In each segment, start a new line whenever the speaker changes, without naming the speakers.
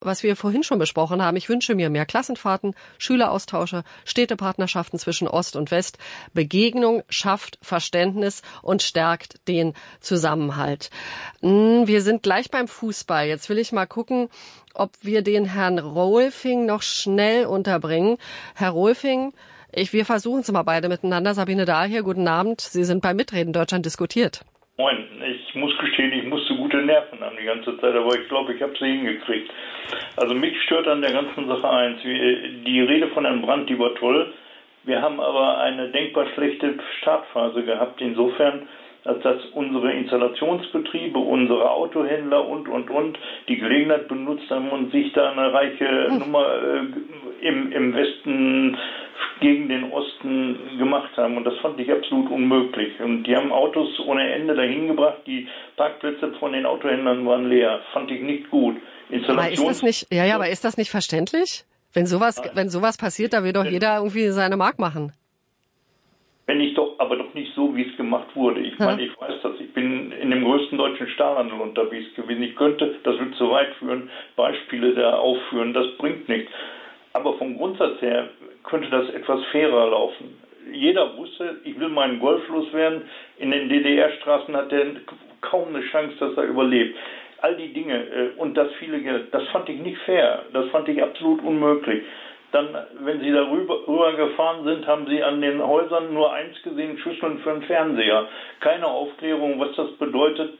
was wir vorhin schon besprochen haben. Ich wünsche mir mehr Klassenfahrten, Schüleraustausche, Städtepartnerschaften zwischen Ost und West. Begegnung schafft Verständnis und stärkt den Zusammenhalt. Wir sind gleich beim Fußball. Jetzt will ich mal gucken, ob wir den Herrn Rolfing noch schnell unterbringen. Herr Rolfing, wir versuchen es mal beide miteinander. Sabine Dahl hier, guten Abend. Sie sind beim Mitreden Deutschland diskutiert.
Moin, ich muss gestehen, ich musste gute Nerven haben die ganze Zeit, aber ich glaube, ich habe sie hingekriegt. Also mich stört an der ganzen Sache eins. Die Rede von Herrn Brandt, die war toll. Wir haben aber eine denkbar schlechte Startphase gehabt, insofern, als dass unsere Installationsbetriebe, unsere Autohändler und die Gelegenheit benutzt haben und sich da eine reiche Nummer im Westen gegen den Osten gemacht haben. Und das fand ich absolut unmöglich. Und die haben Autos ohne Ende dahin gebracht. Die Parkplätze von den Autohändlern waren leer. Fand ich nicht gut.
Aber ist das nicht verständlich? Wenn sowas passiert, da will doch jeder irgendwie seine Mark machen.
Aber doch nicht so, wie es gemacht wurde. Ich meine, ich weiß das. Ich bin in dem größten deutschen Stahlhandel unterwegs gewesen. Ich könnte, das wird zu weit führen, Beispiele da aufführen. Das bringt nichts. Aber vom Grundsatz her könnte das etwas fairer laufen. Jeder wusste, ich will meinen Golf loswerden. In den DDR-Straßen hat er kaum eine Chance, dass er überlebt. All die Dinge und das viele Geld, das fand ich nicht fair. Das fand ich absolut unmöglich. Dann, wenn Sie rüber gefahren sind, haben Sie an den Häusern nur eins gesehen, Schüsseln für den Fernseher. Keine Aufklärung, was das bedeutet,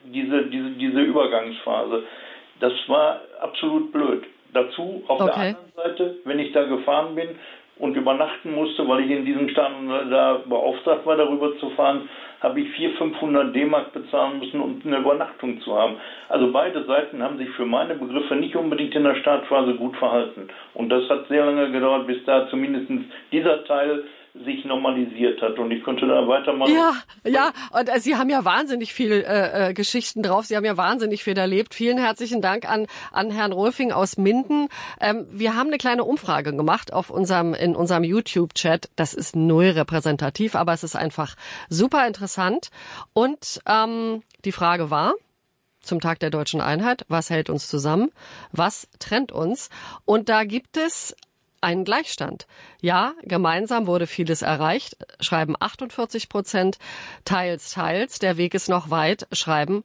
diese Übergangsphase. Das war absolut blöd. Dazu, auf der anderen Seite, wenn ich da gefahren bin und übernachten musste, weil ich in diesem Stand da beauftragt war, darüber zu fahren, habe ich 400-500 D-Mark bezahlen müssen, um eine Übernachtung zu haben. Also beide Seiten haben sich für meine Begriffe nicht unbedingt in der Startphase gut verhalten. Und das hat sehr lange gedauert, bis da zumindest dieser Teil sich normalisiert hat. Und ich könnte da weitermachen.
Ja, und Sie haben ja wahnsinnig viel Geschichten drauf. Sie haben ja wahnsinnig viel erlebt. Vielen herzlichen Dank an Herrn Rolfing aus Minden. Wir haben eine kleine Umfrage gemacht in unserem YouTube-Chat. Das ist null repräsentativ, aber es ist einfach super interessant. Und die Frage war zum Tag der Deutschen Einheit: Was hält uns zusammen? Was trennt uns? Und da gibt es einen Gleichstand. Ja, gemeinsam wurde vieles erreicht, schreiben 48%, teils, der Weg ist noch weit, schreiben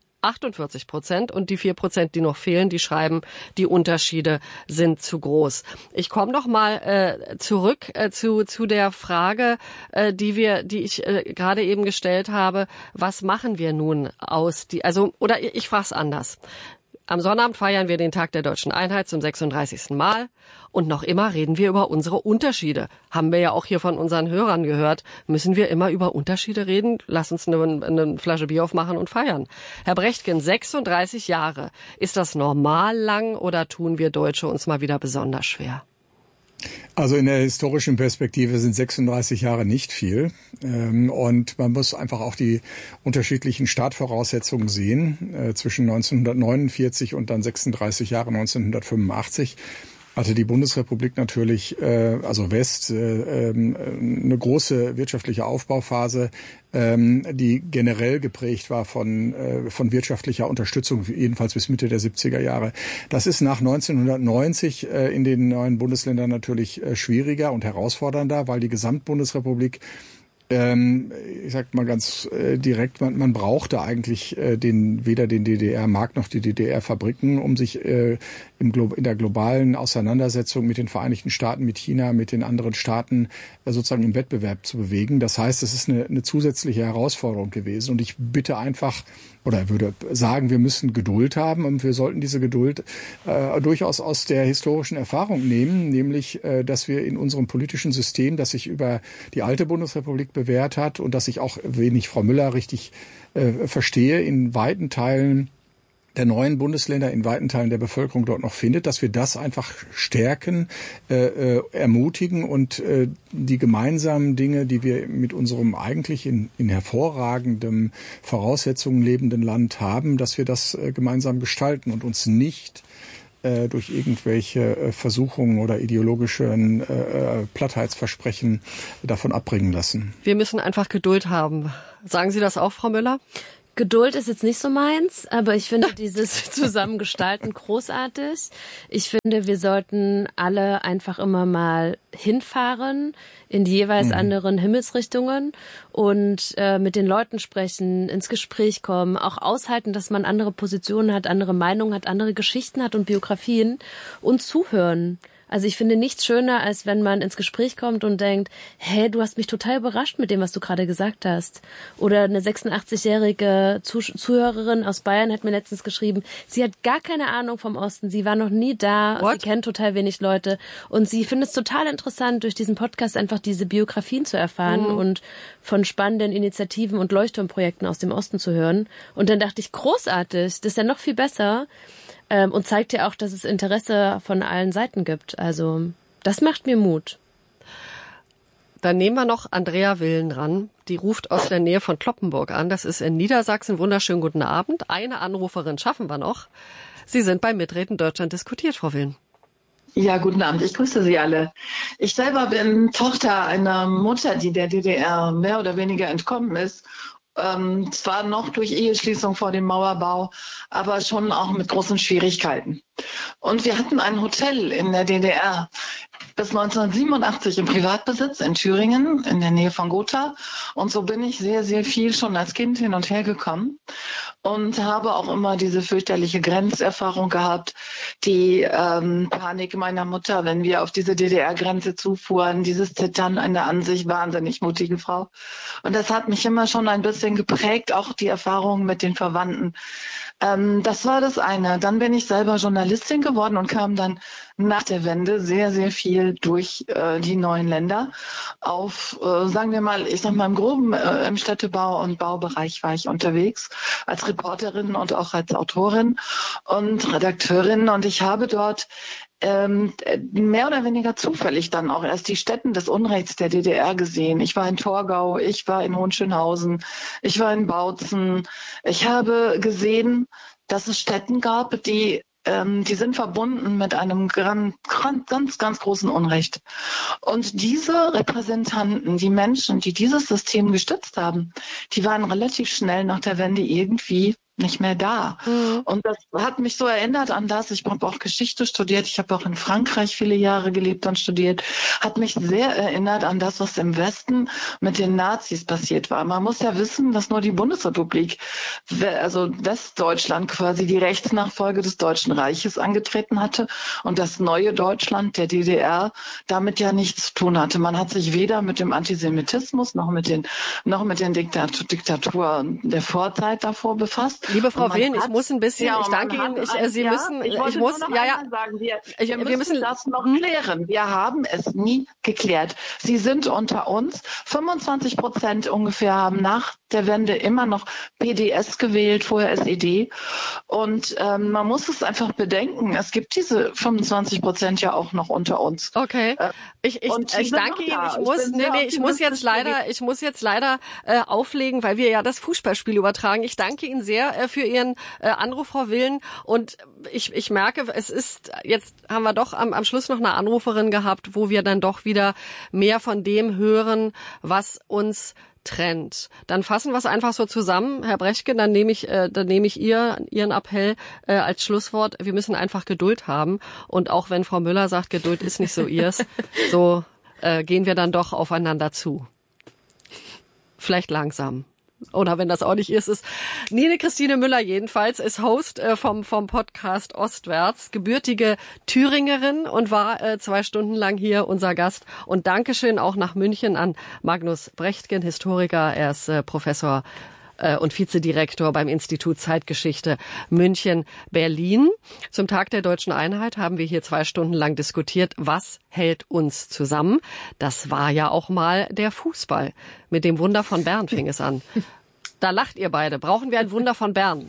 48%, und die 4%, die noch fehlen, die schreiben, die Unterschiede sind zu groß. Ich komme noch mal zurück zu der Frage, die ich gerade eben gestellt habe: Was machen wir nun ich frage es anders. Am Sonnabend feiern wir den Tag der Deutschen Einheit zum 36. Mal. Und noch immer reden wir über unsere Unterschiede. Haben wir ja auch hier von unseren Hörern gehört. Müssen wir immer über Unterschiede reden? Lass uns eine Flasche Bier aufmachen und feiern. Herr Brechtgen, 36 Jahre. Ist das normal lang oder tun wir Deutsche uns mal wieder besonders schwer?
Also in der historischen Perspektive sind 36 Jahre nicht viel. Und man muss einfach auch die unterschiedlichen Startvoraussetzungen sehen. Zwischen 1949 und dann 36 Jahre 1985 hatte die Bundesrepublik natürlich, also West, eine große wirtschaftliche Aufbauphase, die generell geprägt war von wirtschaftlicher Unterstützung, jedenfalls bis Mitte der 70er Jahre. Das ist nach 1990 in den neuen Bundesländern natürlich schwieriger und herausfordernder, weil die Gesamtbundesrepublik, ich sag mal ganz direkt, man brauchte eigentlich weder den DDR-Markt noch die DDR-Fabriken, um sich in der globalen Auseinandersetzung mit den Vereinigten Staaten, mit China, mit den anderen Staaten sozusagen im Wettbewerb zu bewegen. Das heißt, es ist eine zusätzliche Herausforderung gewesen. Und ich bitte einfach, oder würde sagen, wir müssen Geduld haben, und wir sollten diese Geduld durchaus aus der historischen Erfahrung nehmen, nämlich, dass wir in unserem politischen System, das sich über die alte Bundesrepublik bewährt hat und das ich auch, wenn ich Frau Müller richtig verstehe, in weiten Teilen der neuen Bundesländer, in weiten Teilen der Bevölkerung dort noch findet, dass wir das einfach stärken, ermutigen und die gemeinsamen Dinge, die wir mit unserem eigentlich in hervorragenden Voraussetzungen lebenden Land haben, dass wir das gemeinsam gestalten und uns nicht durch irgendwelche Versuchungen oder ideologischen Plattheitsversprechen davon abbringen lassen.
Wir müssen einfach Geduld haben. Sagen Sie das auch, Frau Müller?
Geduld ist jetzt nicht so meins, aber ich finde dieses Zusammengestalten großartig. Ich finde, wir sollten alle einfach immer mal hinfahren in die jeweils anderen Himmelsrichtungen und mit den Leuten sprechen, ins Gespräch kommen, auch aushalten, dass man andere Positionen hat, andere Meinungen hat, andere Geschichten hat und Biografien und zuhören. Also ich finde nichts schöner, als wenn man ins Gespräch kommt und denkt, hey, du hast mich total überrascht mit dem, was du gerade gesagt hast. Oder eine 86-jährige Zuhörerin aus Bayern hat mir letztens geschrieben, sie hat gar keine Ahnung vom Osten, sie war noch nie da, sie kennt total wenig Leute und sie findet es total interessant, durch diesen Podcast einfach diese Biografien zu erfahren und von spannenden Initiativen und Leuchtturmprojekten aus dem Osten zu hören. Und dann dachte ich, großartig, das ist ja noch viel besser. Und zeigt ja auch, dass es Interesse von allen Seiten gibt. Also das macht mir Mut.
Dann nehmen wir noch Andrea Willen ran. Die ruft aus der Nähe von Cloppenburg an. Das ist in Niedersachsen. Wunderschönen guten Abend. Eine Anruferin schaffen wir noch. Sie sind bei Mitreden Deutschland diskutiert, Frau Willen.
Ja, guten Abend. Ich grüße Sie alle. Ich selber bin Tochter einer Mutter, die der DDR mehr oder weniger entkommen ist. Zwar noch durch Eheschließung vor dem Mauerbau, aber schon auch mit großen Schwierigkeiten. Und wir hatten ein Hotel in der DDR bis 1987 im Privatbesitz in Thüringen in der Nähe von Gotha. Und so bin ich sehr, sehr viel schon als Kind hin und her gekommen und habe auch immer diese fürchterliche Grenzerfahrung gehabt, die Panik meiner Mutter, wenn wir auf diese DDR-Grenze zufuhren, dieses Zittern einer an sich wahnsinnig mutige Frau. Und das hat mich immer schon ein bisschen geprägt, auch die Erfahrung mit den Verwandten. Das war das eine. Dann bin ich selber Journalistin geworden und kam dann nach der Wende sehr, sehr viel durch die neuen Länder auf, sagen wir mal, ich sag mal im Groben im Städtebau- und Baubereich war ich unterwegs als Reporterin und auch als Autorin und Redakteurin und ich habe dort mehr oder weniger zufällig dann auch erst die Stätten des Unrechts der DDR gesehen. Ich war in Torgau, ich war in Hohenschönhausen, ich war in Bautzen. Ich habe gesehen, dass es Stätten gab, die sind verbunden mit einem ganz großen Unrecht. Und diese Repräsentanten, die Menschen, die dieses System gestützt haben, die waren relativ schnell nach der Wende irgendwie nicht mehr da. Und das hat mich so erinnert an das, ich habe auch Geschichte studiert, ich habe auch in Frankreich viele Jahre gelebt und studiert, hat mich sehr erinnert an das, was im Westen mit den Nazis passiert war. Man muss ja wissen, dass nur die Bundesrepublik, also Westdeutschland quasi die Rechtsnachfolge des Deutschen Reiches angetreten hatte und das neue Deutschland der DDR damit ja nichts zu tun hatte. Man hat sich weder mit dem Antisemitismus noch mit den Diktaturen der Vorzeit davor befasst.
Liebe Frau Willen, ich muss ein bisschen, ich danke Ihnen, wir müssen
das noch klären. Wir haben es nie geklärt. Sie sind unter uns. 25% ungefähr haben nach der Wende immer noch PDS gewählt, vorher SED. Und man muss es einfach bedenken. Es gibt diese 25% ja auch noch unter uns.
Okay. Ich danke Ihnen. Ich muss jetzt leider auflegen, weil wir ja das Fußballspiel übertragen. Ich danke Ihnen sehr für Ihren Anruf, Frau Willen. Und ich merke, jetzt haben wir doch am Schluss noch eine Anruferin gehabt, wo wir dann doch wieder mehr von dem hören, was uns trennt. Dann fassen wir es einfach so zusammen, Herr Brechtke, dann nehme ich Ihren Appell als Schlusswort. Wir müssen einfach Geduld haben. Und auch wenn Frau Müller sagt, Geduld ist nicht so ihrs, so gehen wir dann doch aufeinander zu. Vielleicht langsam. Oder wenn das auch nicht ist. Nine Christine Müller jedenfalls ist Host vom Podcast Ostwärts, gebürtige Thüringerin und war 2 Stunden lang hier unser Gast. Und Dankeschön auch nach München an Magnus Brechtgen, Historiker. Er ist Professor und Vizedirektor beim Institut Zeitgeschichte München-Berlin. Zum Tag der Deutschen Einheit haben wir hier 2 Stunden lang diskutiert, was hält uns zusammen. Das war ja auch mal der Fußball. Mit dem Wunder von Bern fing es an. Da lacht ihr beide. Brauchen wir ein Wunder von Bern?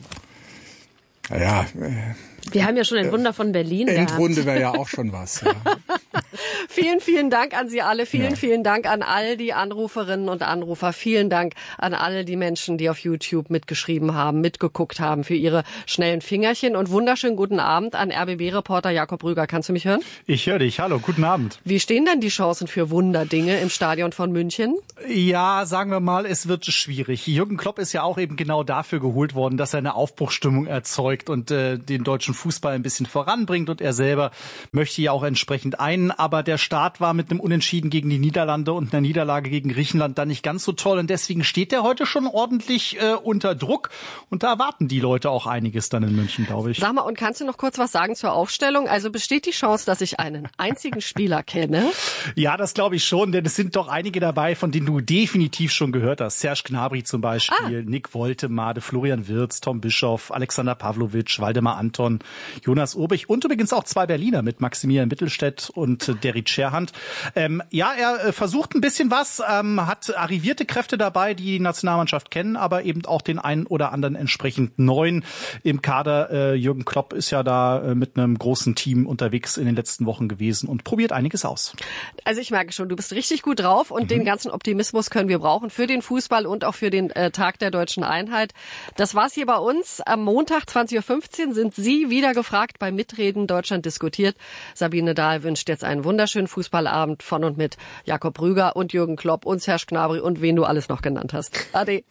Ja.
Wir haben ja schon ein Wunder von Berlin
Endrunde wäre ja auch schon was. Ja.
Vielen Dank an Sie alle. Vielen Dank an all die Anruferinnen und Anrufer. Vielen Dank an alle die Menschen, die auf YouTube mitgeschrieben haben, mitgeguckt haben für ihre schnellen Fingerchen. Und wunderschönen guten Abend an RBB-Reporter Jakob Rüger. Kannst du mich hören?
Ich höre dich. Hallo, guten Abend.
Wie stehen denn die Chancen für Wunderdinge im Stadion von München?
Ja, sagen wir mal, es wird schwierig. Jürgen Klopp ist ja auch eben genau dafür geholt worden, dass er eine Aufbruchsstimmung erzeugt und den deutschen Fußball ein bisschen voranbringt. Und er selber möchte ja auch entsprechend ein. Aber der Start war mit einem Unentschieden gegen die Niederlande und einer Niederlage gegen Griechenland dann nicht ganz so toll. Und deswegen steht er heute schon ordentlich unter Druck. Und da erwarten die Leute auch einiges dann in München, glaube ich.
Sag mal, und kannst du noch kurz was sagen zur Aufstellung? Also besteht die Chance, dass ich einen einzigen Spieler kenne?
Ja, das glaube ich schon, denn es sind doch einige dabei, von denen du definitiv schon gehört hast. Serge Gnabry zum Beispiel, Nick Woltemade, Florian Wirtz, Tom Bischoff, Alexander Pavlovic, Waldemar Anton, Jonas Urbich und übrigens auch 2 Berliner mit Maximilian Mittelstädt und Derrick Scherhand. Er versucht ein bisschen was, hat arrivierte Kräfte dabei, die Nationalmannschaft kennen, aber eben auch den einen oder anderen entsprechend neuen im Kader. Jürgen Klopp ist ja da mit einem großen Team unterwegs in den letzten Wochen gewesen und probiert einiges aus.
Also ich merke schon, du bist richtig gut drauf und den ganzen Optimismus können wir brauchen für den Fußball und auch für den Tag der deutschen Einheit. Das war's hier bei uns. Am Montag 20.15 Uhr sind Sie wieder gefragt bei Mitreden Deutschland diskutiert. Sabine Dahl wünscht jetzt einen wunderschönen Fußballabend von und mit Jakob Rüger und Jürgen Klopp und Serge Gnabry und wen du alles noch genannt hast. Ade.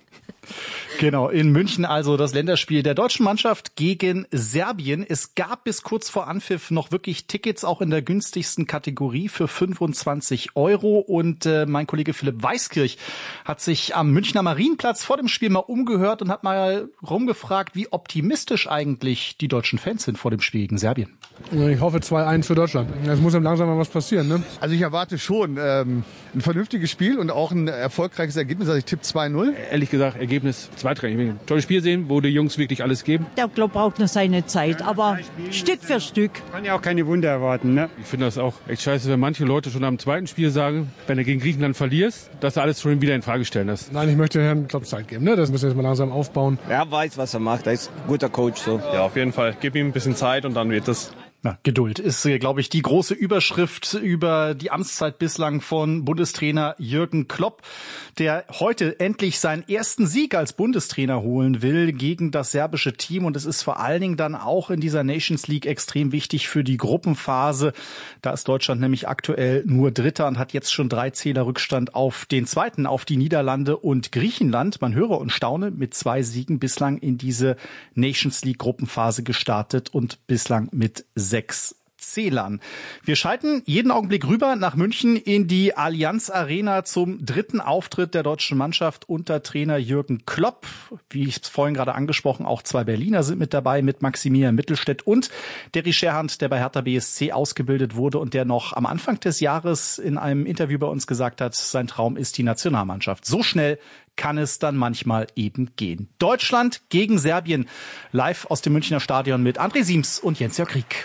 Genau, in München also das Länderspiel der deutschen Mannschaft gegen Serbien. Es gab bis kurz vor Anpfiff noch wirklich Tickets, auch in der günstigsten Kategorie für 25 € und mein Kollege Philipp Weiskirch hat sich am Münchner Marienplatz vor dem Spiel mal umgehört und hat mal rumgefragt, wie optimistisch eigentlich die deutschen Fans sind vor dem Spiel gegen Serbien.
Ich hoffe 2-1 für Deutschland. Es muss langsam mal was passieren, ne?
Also ich erwarte schon ein vernünftiges Spiel und auch ein erfolgreiches Ergebnis. Also ich tippe 2-0.
Ehrlich gesagt, Ergebnis zweitrangig. Ich will ein tolles Spiel sehen, wo die Jungs wirklich alles geben.
Der Klopp braucht noch seine Zeit, aber Stück für Stück.
Kann ja auch keine Wunder erwarten, ne?
Ich finde das auch echt scheiße, wenn manche Leute schon am zweiten Spiel sagen, wenn du gegen Griechenland verlierst, dass du alles schon wieder in Frage stellen lässt. Nein, ich möchte Herrn Klopp Zeit geben, ne? Das müssen wir jetzt mal langsam aufbauen.
Er weiß, was er macht. Er ist ein guter Coach, so.
Ja, auf jeden Fall. Gib ihm ein bisschen Zeit und dann wird das.
Na, Geduld ist, glaube ich, die große Überschrift über die Amtszeit bislang von Bundestrainer Jürgen Klopp, der heute endlich seinen ersten Sieg als Bundestrainer holen will gegen das serbische Team. Und es ist vor allen Dingen dann auch in dieser Nations League extrem wichtig für die Gruppenphase. Da ist Deutschland nämlich aktuell nur Dritter und hat jetzt schon 3 Zähler Rückstand auf den Zweiten, auf die Niederlande und Griechenland. Man höre und staune, mit 2 Siegen bislang in diese Nations League Gruppenphase gestartet und bislang mit 6 Zählern. Wir schalten jeden Augenblick rüber nach München in die Allianz Arena zum 3. Auftritt der deutschen Mannschaft unter Trainer Jürgen Klopp. Wie ich es vorhin gerade angesprochen, auch 2 Berliner sind mit dabei, mit Maximilian Mittelstädt und Derrick Scherhand, der bei Hertha BSC ausgebildet wurde und der noch am Anfang des Jahres in einem Interview bei uns gesagt hat, sein Traum ist die Nationalmannschaft. So schnell kann es dann manchmal eben gehen. Deutschland gegen Serbien, live aus dem Münchner Stadion mit André Siems und Jens-Jörg Rieck.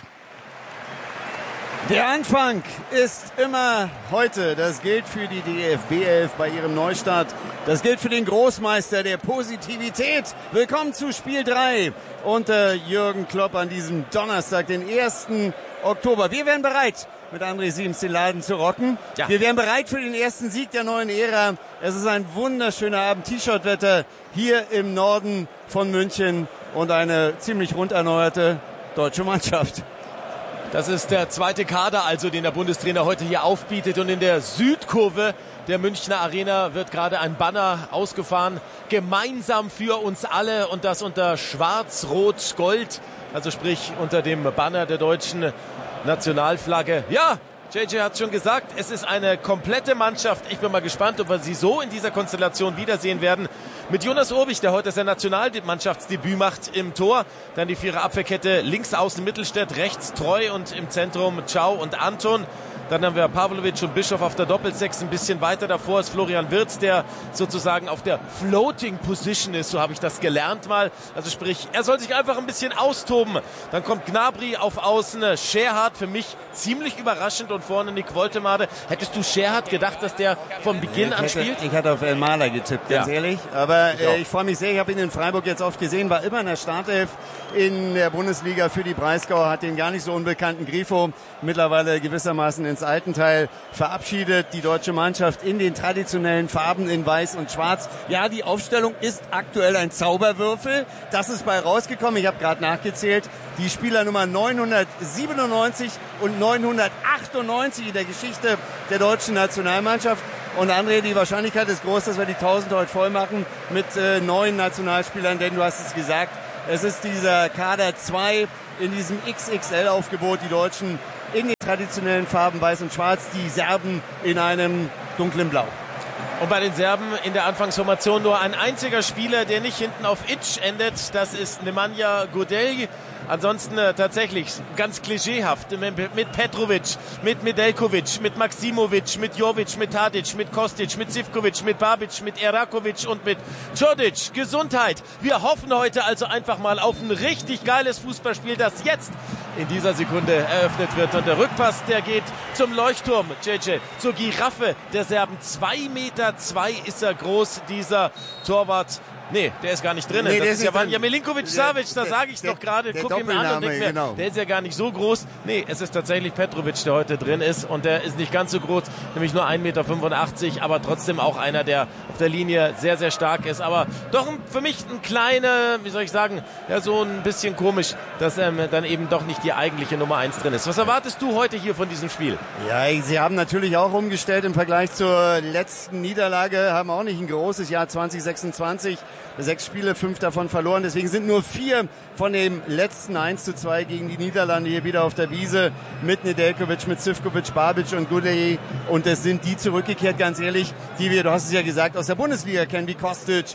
Der Anfang ist immer heute. Das gilt für die DFB 11 bei ihrem Neustart. Das gilt für den Großmeister der Positivität. Willkommen zu Spiel 3 unter Jürgen Klopp an diesem Donnerstag, den 1. Oktober. Wir wären bereit, mit André Siems den Laden zu rocken. Ja. Wir wären bereit für den ersten Sieg der neuen Ära. Es ist ein wunderschöner Abend, T-Shirt-Wetter hier im Norden von München und eine ziemlich rund erneuerte deutsche Mannschaft.
Das ist der zweite Kader, also den der Bundestrainer heute hier aufbietet. Und in der Südkurve der Münchner Arena wird gerade ein Banner ausgefahren. Gemeinsam für uns alle und das unter Schwarz-Rot-Gold. Also sprich unter dem Banner der deutschen Nationalflagge. Ja, JJ hat schon gesagt, es ist eine komplette Mannschaft. Ich bin mal gespannt, ob wir sie so in dieser Konstellation wiedersehen werden. Mit Jonas Urbich, der heute sein Nationalmannschaftsdebüt macht im Tor. Dann die 4er Abwehrkette, links außen Mittelstädt, rechts Treu und im Zentrum Ciao und Anton. Dann haben wir Pavlovic und Bischoff auf der Doppelsechs. Ein bisschen weiter davor ist Florian Wirtz, der sozusagen auf der Floating Position ist. So habe ich das gelernt mal. Also sprich, er soll sich einfach ein bisschen austoben. Dann kommt Gnabry auf Außen. Scherhard für mich ziemlich überraschend und vorne Nick Woltemade. Hättest du Scherhard gedacht, dass der von Beginn an spielt?
Ich hatte auf El Maler getippt, ganz ehrlich. Aber ich freue mich sehr. Ich habe ihn in Freiburg jetzt oft gesehen. War immer in der Startelf in der Bundesliga für die Breisgauer. Hat den gar nicht so unbekannten Grifo mittlerweile gewissermaßen ins Altenteil verabschiedet. Die deutsche Mannschaft in den traditionellen Farben in Weiß und Schwarz. Ja, die Aufstellung ist aktuell ein Zauberwürfel. Das ist bei rausgekommen. Ich habe gerade nachgezählt. Die Spielernummer 997 und 998 in der Geschichte der deutschen Nationalmannschaft. Und André, die Wahrscheinlichkeit ist groß, dass wir die 1000 heute voll machen mit 9 Nationalspielern, denn du hast es gesagt, es ist dieser Kader 2 in diesem XXL-Aufgebot, die Deutschen in den traditionellen Farben Weiß und Schwarz, die Serben in einem dunklen Blau.
Und bei den Serben in der Anfangsformation nur ein einziger Spieler, der nicht hinten auf Itch endet, das ist Nemanja Godelj. Ansonsten tatsächlich ganz klischeehaft mit Petrovic, mit Medelkovic, mit Maksimovic, mit Jovic, mit Tadic, mit Kostic, mit Sivkovic, mit Babic, mit Erakovic und mit Čodić. Gesundheit. Wir hoffen heute also einfach mal auf ein richtig geiles Fußballspiel, das jetzt in dieser Sekunde eröffnet wird. Und der Rückpass, der geht zum Leuchtturm, JJ, zur Giraffe der Serben. 2,2 Meter ist er groß, dieser Torwart. Nee, der ist gar nicht drin. Nee, das ist ja Vanja Milinkovic-Savic, das sage ich doch gerade. Guck ihn an und denk mir, genau. Der ist ja gar nicht so groß. Nee, es ist tatsächlich Petrovic, der heute drin ist. Und der ist nicht ganz so groß, nämlich nur 1,85 Meter, aber trotzdem auch einer, der auf der Linie sehr, sehr stark ist. Aber doch für mich ein kleiner, wie soll ich sagen, ja so ein bisschen komisch, dass dann eben doch nicht die eigentliche Nummer 1 drin ist. Was erwartest du heute hier von diesem Spiel?
Ja, sie haben natürlich auch umgestellt im Vergleich zur letzten Niederlage, haben auch nicht ein großes Jahr 2026. 6 Spiele, 5 davon verloren. Deswegen sind nur 4 von dem letzten 1:2 gegen die Niederlande hier wieder auf der Wiese mit Nedeljkovic, mit Sivkovic, Babic und Godelj. Und es sind die zurückgekehrt, ganz ehrlich, die wir, du hast es ja gesagt, aus der Bundesliga kennen, wie Kostic,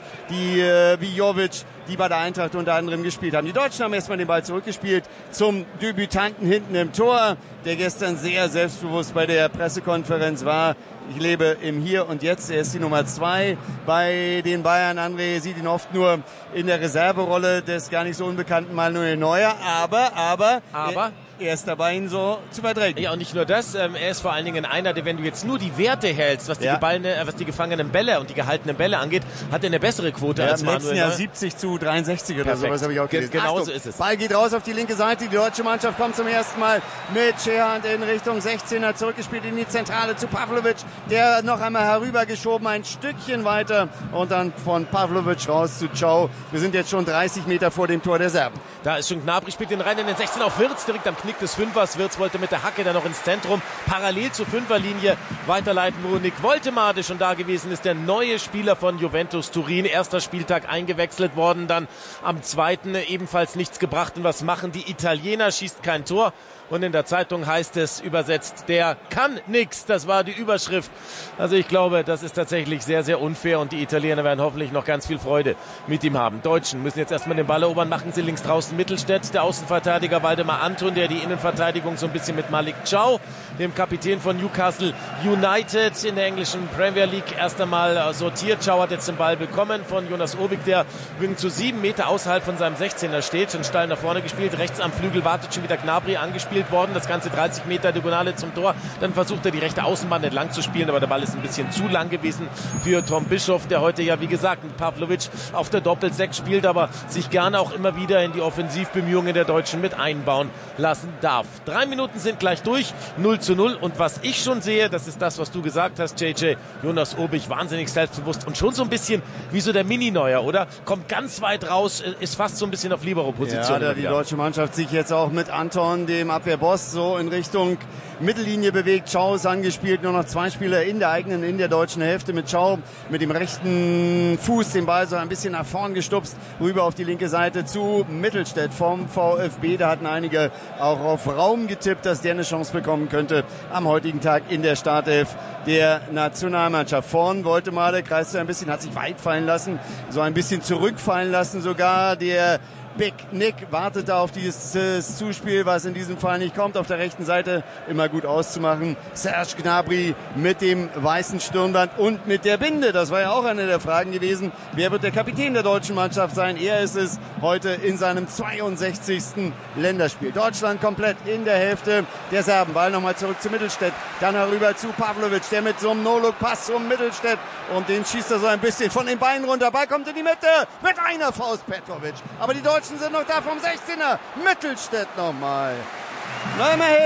wie Jovic, die bei der Eintracht unter anderem gespielt haben. Die Deutschen haben erstmal den Ball zurückgespielt zum Debütanten hinten im Tor, der gestern sehr selbstbewusst bei der Pressekonferenz war. Ich lebe im Hier und Jetzt. Er ist die Nummer 2 bei den Bayern. André sieht ihn oft nur in der Reserverolle des gar nicht so unbekannten Manuel Neuer. Aber er ist dabei, ihn so zu verdrängen.
Ja, und nicht nur das, er ist vor allen Dingen einer, der, wenn du jetzt nur die Werte hältst, was die gefangenen Bälle und die gehaltenen Bälle angeht, hat er eine bessere Quote als Manuel Neuer.
Im letzten Jahr 70:63 oder sowas habe ich auch gelesen.
Genau so ist es.
Ball geht raus auf die linke Seite. Die deutsche Mannschaft kommt zum ersten Mal mit Scherhand in Richtung 16er, zurückgespielt in die Zentrale zu Pavlovic, der noch einmal herübergeschoben, ein Stückchen weiter und dann von Pavlovic raus zu Čau. Wir sind jetzt schon 30 Meter vor dem Tor der Serben.
Da ist schon Gnabry, spielt den rein in den 16 auf Wirtz, direkt am Knick des Fünfers. Wirtz wollte mit der Hacke dann noch ins Zentrum, parallel zur Fünferlinie weiterleiten, wo Nick Woltemade schon da gewesen ist, der neue Spieler von Juventus Turin. Erster Spieltag eingewechselt worden, dann am zweiten ebenfalls nichts gebracht. Und was machen die Italiener? Schießt kein Tor. Und in der Zeitung heißt es übersetzt, der kann nix. Das war die Überschrift. Also ich glaube, das ist tatsächlich sehr, sehr unfair und die Italiener werden hoffentlich noch ganz viel Freude mit ihm haben. Deutschen müssen jetzt erstmal den Ball erobern, machen sie links draußen Mittelstädt, der Außenverteidiger Waldemar Anton, der die Innenverteidigung so ein bisschen mit Malik Čau, dem Kapitän von Newcastle United in der englischen Premier League, erst einmal sortiert. Čau hat jetzt den Ball bekommen von Jonas Obik, der übrigens zu 7 Meter außerhalb von seinem 16er steht, schon steil nach vorne gespielt, rechts am Flügel wartet schon wieder Gnabry angespielt worden, das Ganze 30 Meter diagonale zum Tor, dann versucht er die rechte Außenbahn entlang zu spielen, aber der Ball ist ein bisschen zu lang gewesen für Tom Bischoff, der heute ja wie gesagt mit Pavlovic auf der Doppel-6 spielt, aber sich gerne auch immer wieder in die Offensivbemühungen der Deutschen mit einbauen lassen darf. 3 Minuten sind gleich durch, 0:0 und was ich schon sehe, das ist das, was du gesagt hast, JJ, Jonas Obik, wahnsinnig selbstbewusst und schon so ein bisschen wie so der Mini-Neuer, oder? Kommt ganz weit raus, ist fast so ein bisschen auf Libero-Position.
Ja, da die deutsche Mannschaft sich jetzt auch mit Anton, dem Abwehrboss, so in Richtung Mittellinie bewegt. Čau ist angespielt, nur noch 2 Spieler in der deutschen Hälfte mit Čau, mit dem rechten Fuß den Ball so ein bisschen nach vorn gestupst, rüber auf die linke Seite zu Mittelstädt vom VfB. Da hatten einige auch auf Raum getippt, dass der eine Chance bekommen könnte am heutigen Tag in der Startelf der Nationalmannschaft. Vorn wollte mal, der kreiste ein bisschen, hat sich weit fallen lassen, so ein bisschen zurückfallen lassen sogar. Der Big Nick wartet da auf dieses Zuspiel, was in diesem Fall nicht kommt. Auf der rechten Seite immer gut auszumachen. Serge Gnabry mit dem weißen Stirnband und mit der Binde. Das war ja auch eine der Fragen gewesen. Wer wird der Kapitän der deutschen Mannschaft sein? Er ist es heute in seinem 62. Länderspiel. Deutschland komplett in der Hälfte der Serben. Ball nochmal zurück zu Mittelstädt. Dann herüber zu Pavlovic, der mit so einem No-Look-Pass um Mittelstädt. Und den schießt er so ein bisschen von den Beinen runter. Ball kommt in die Mitte mit einer Faust Petrovic. Aber die Deutschen sind noch da vom 16er. Mittelstädt nochmal. Na immerhin.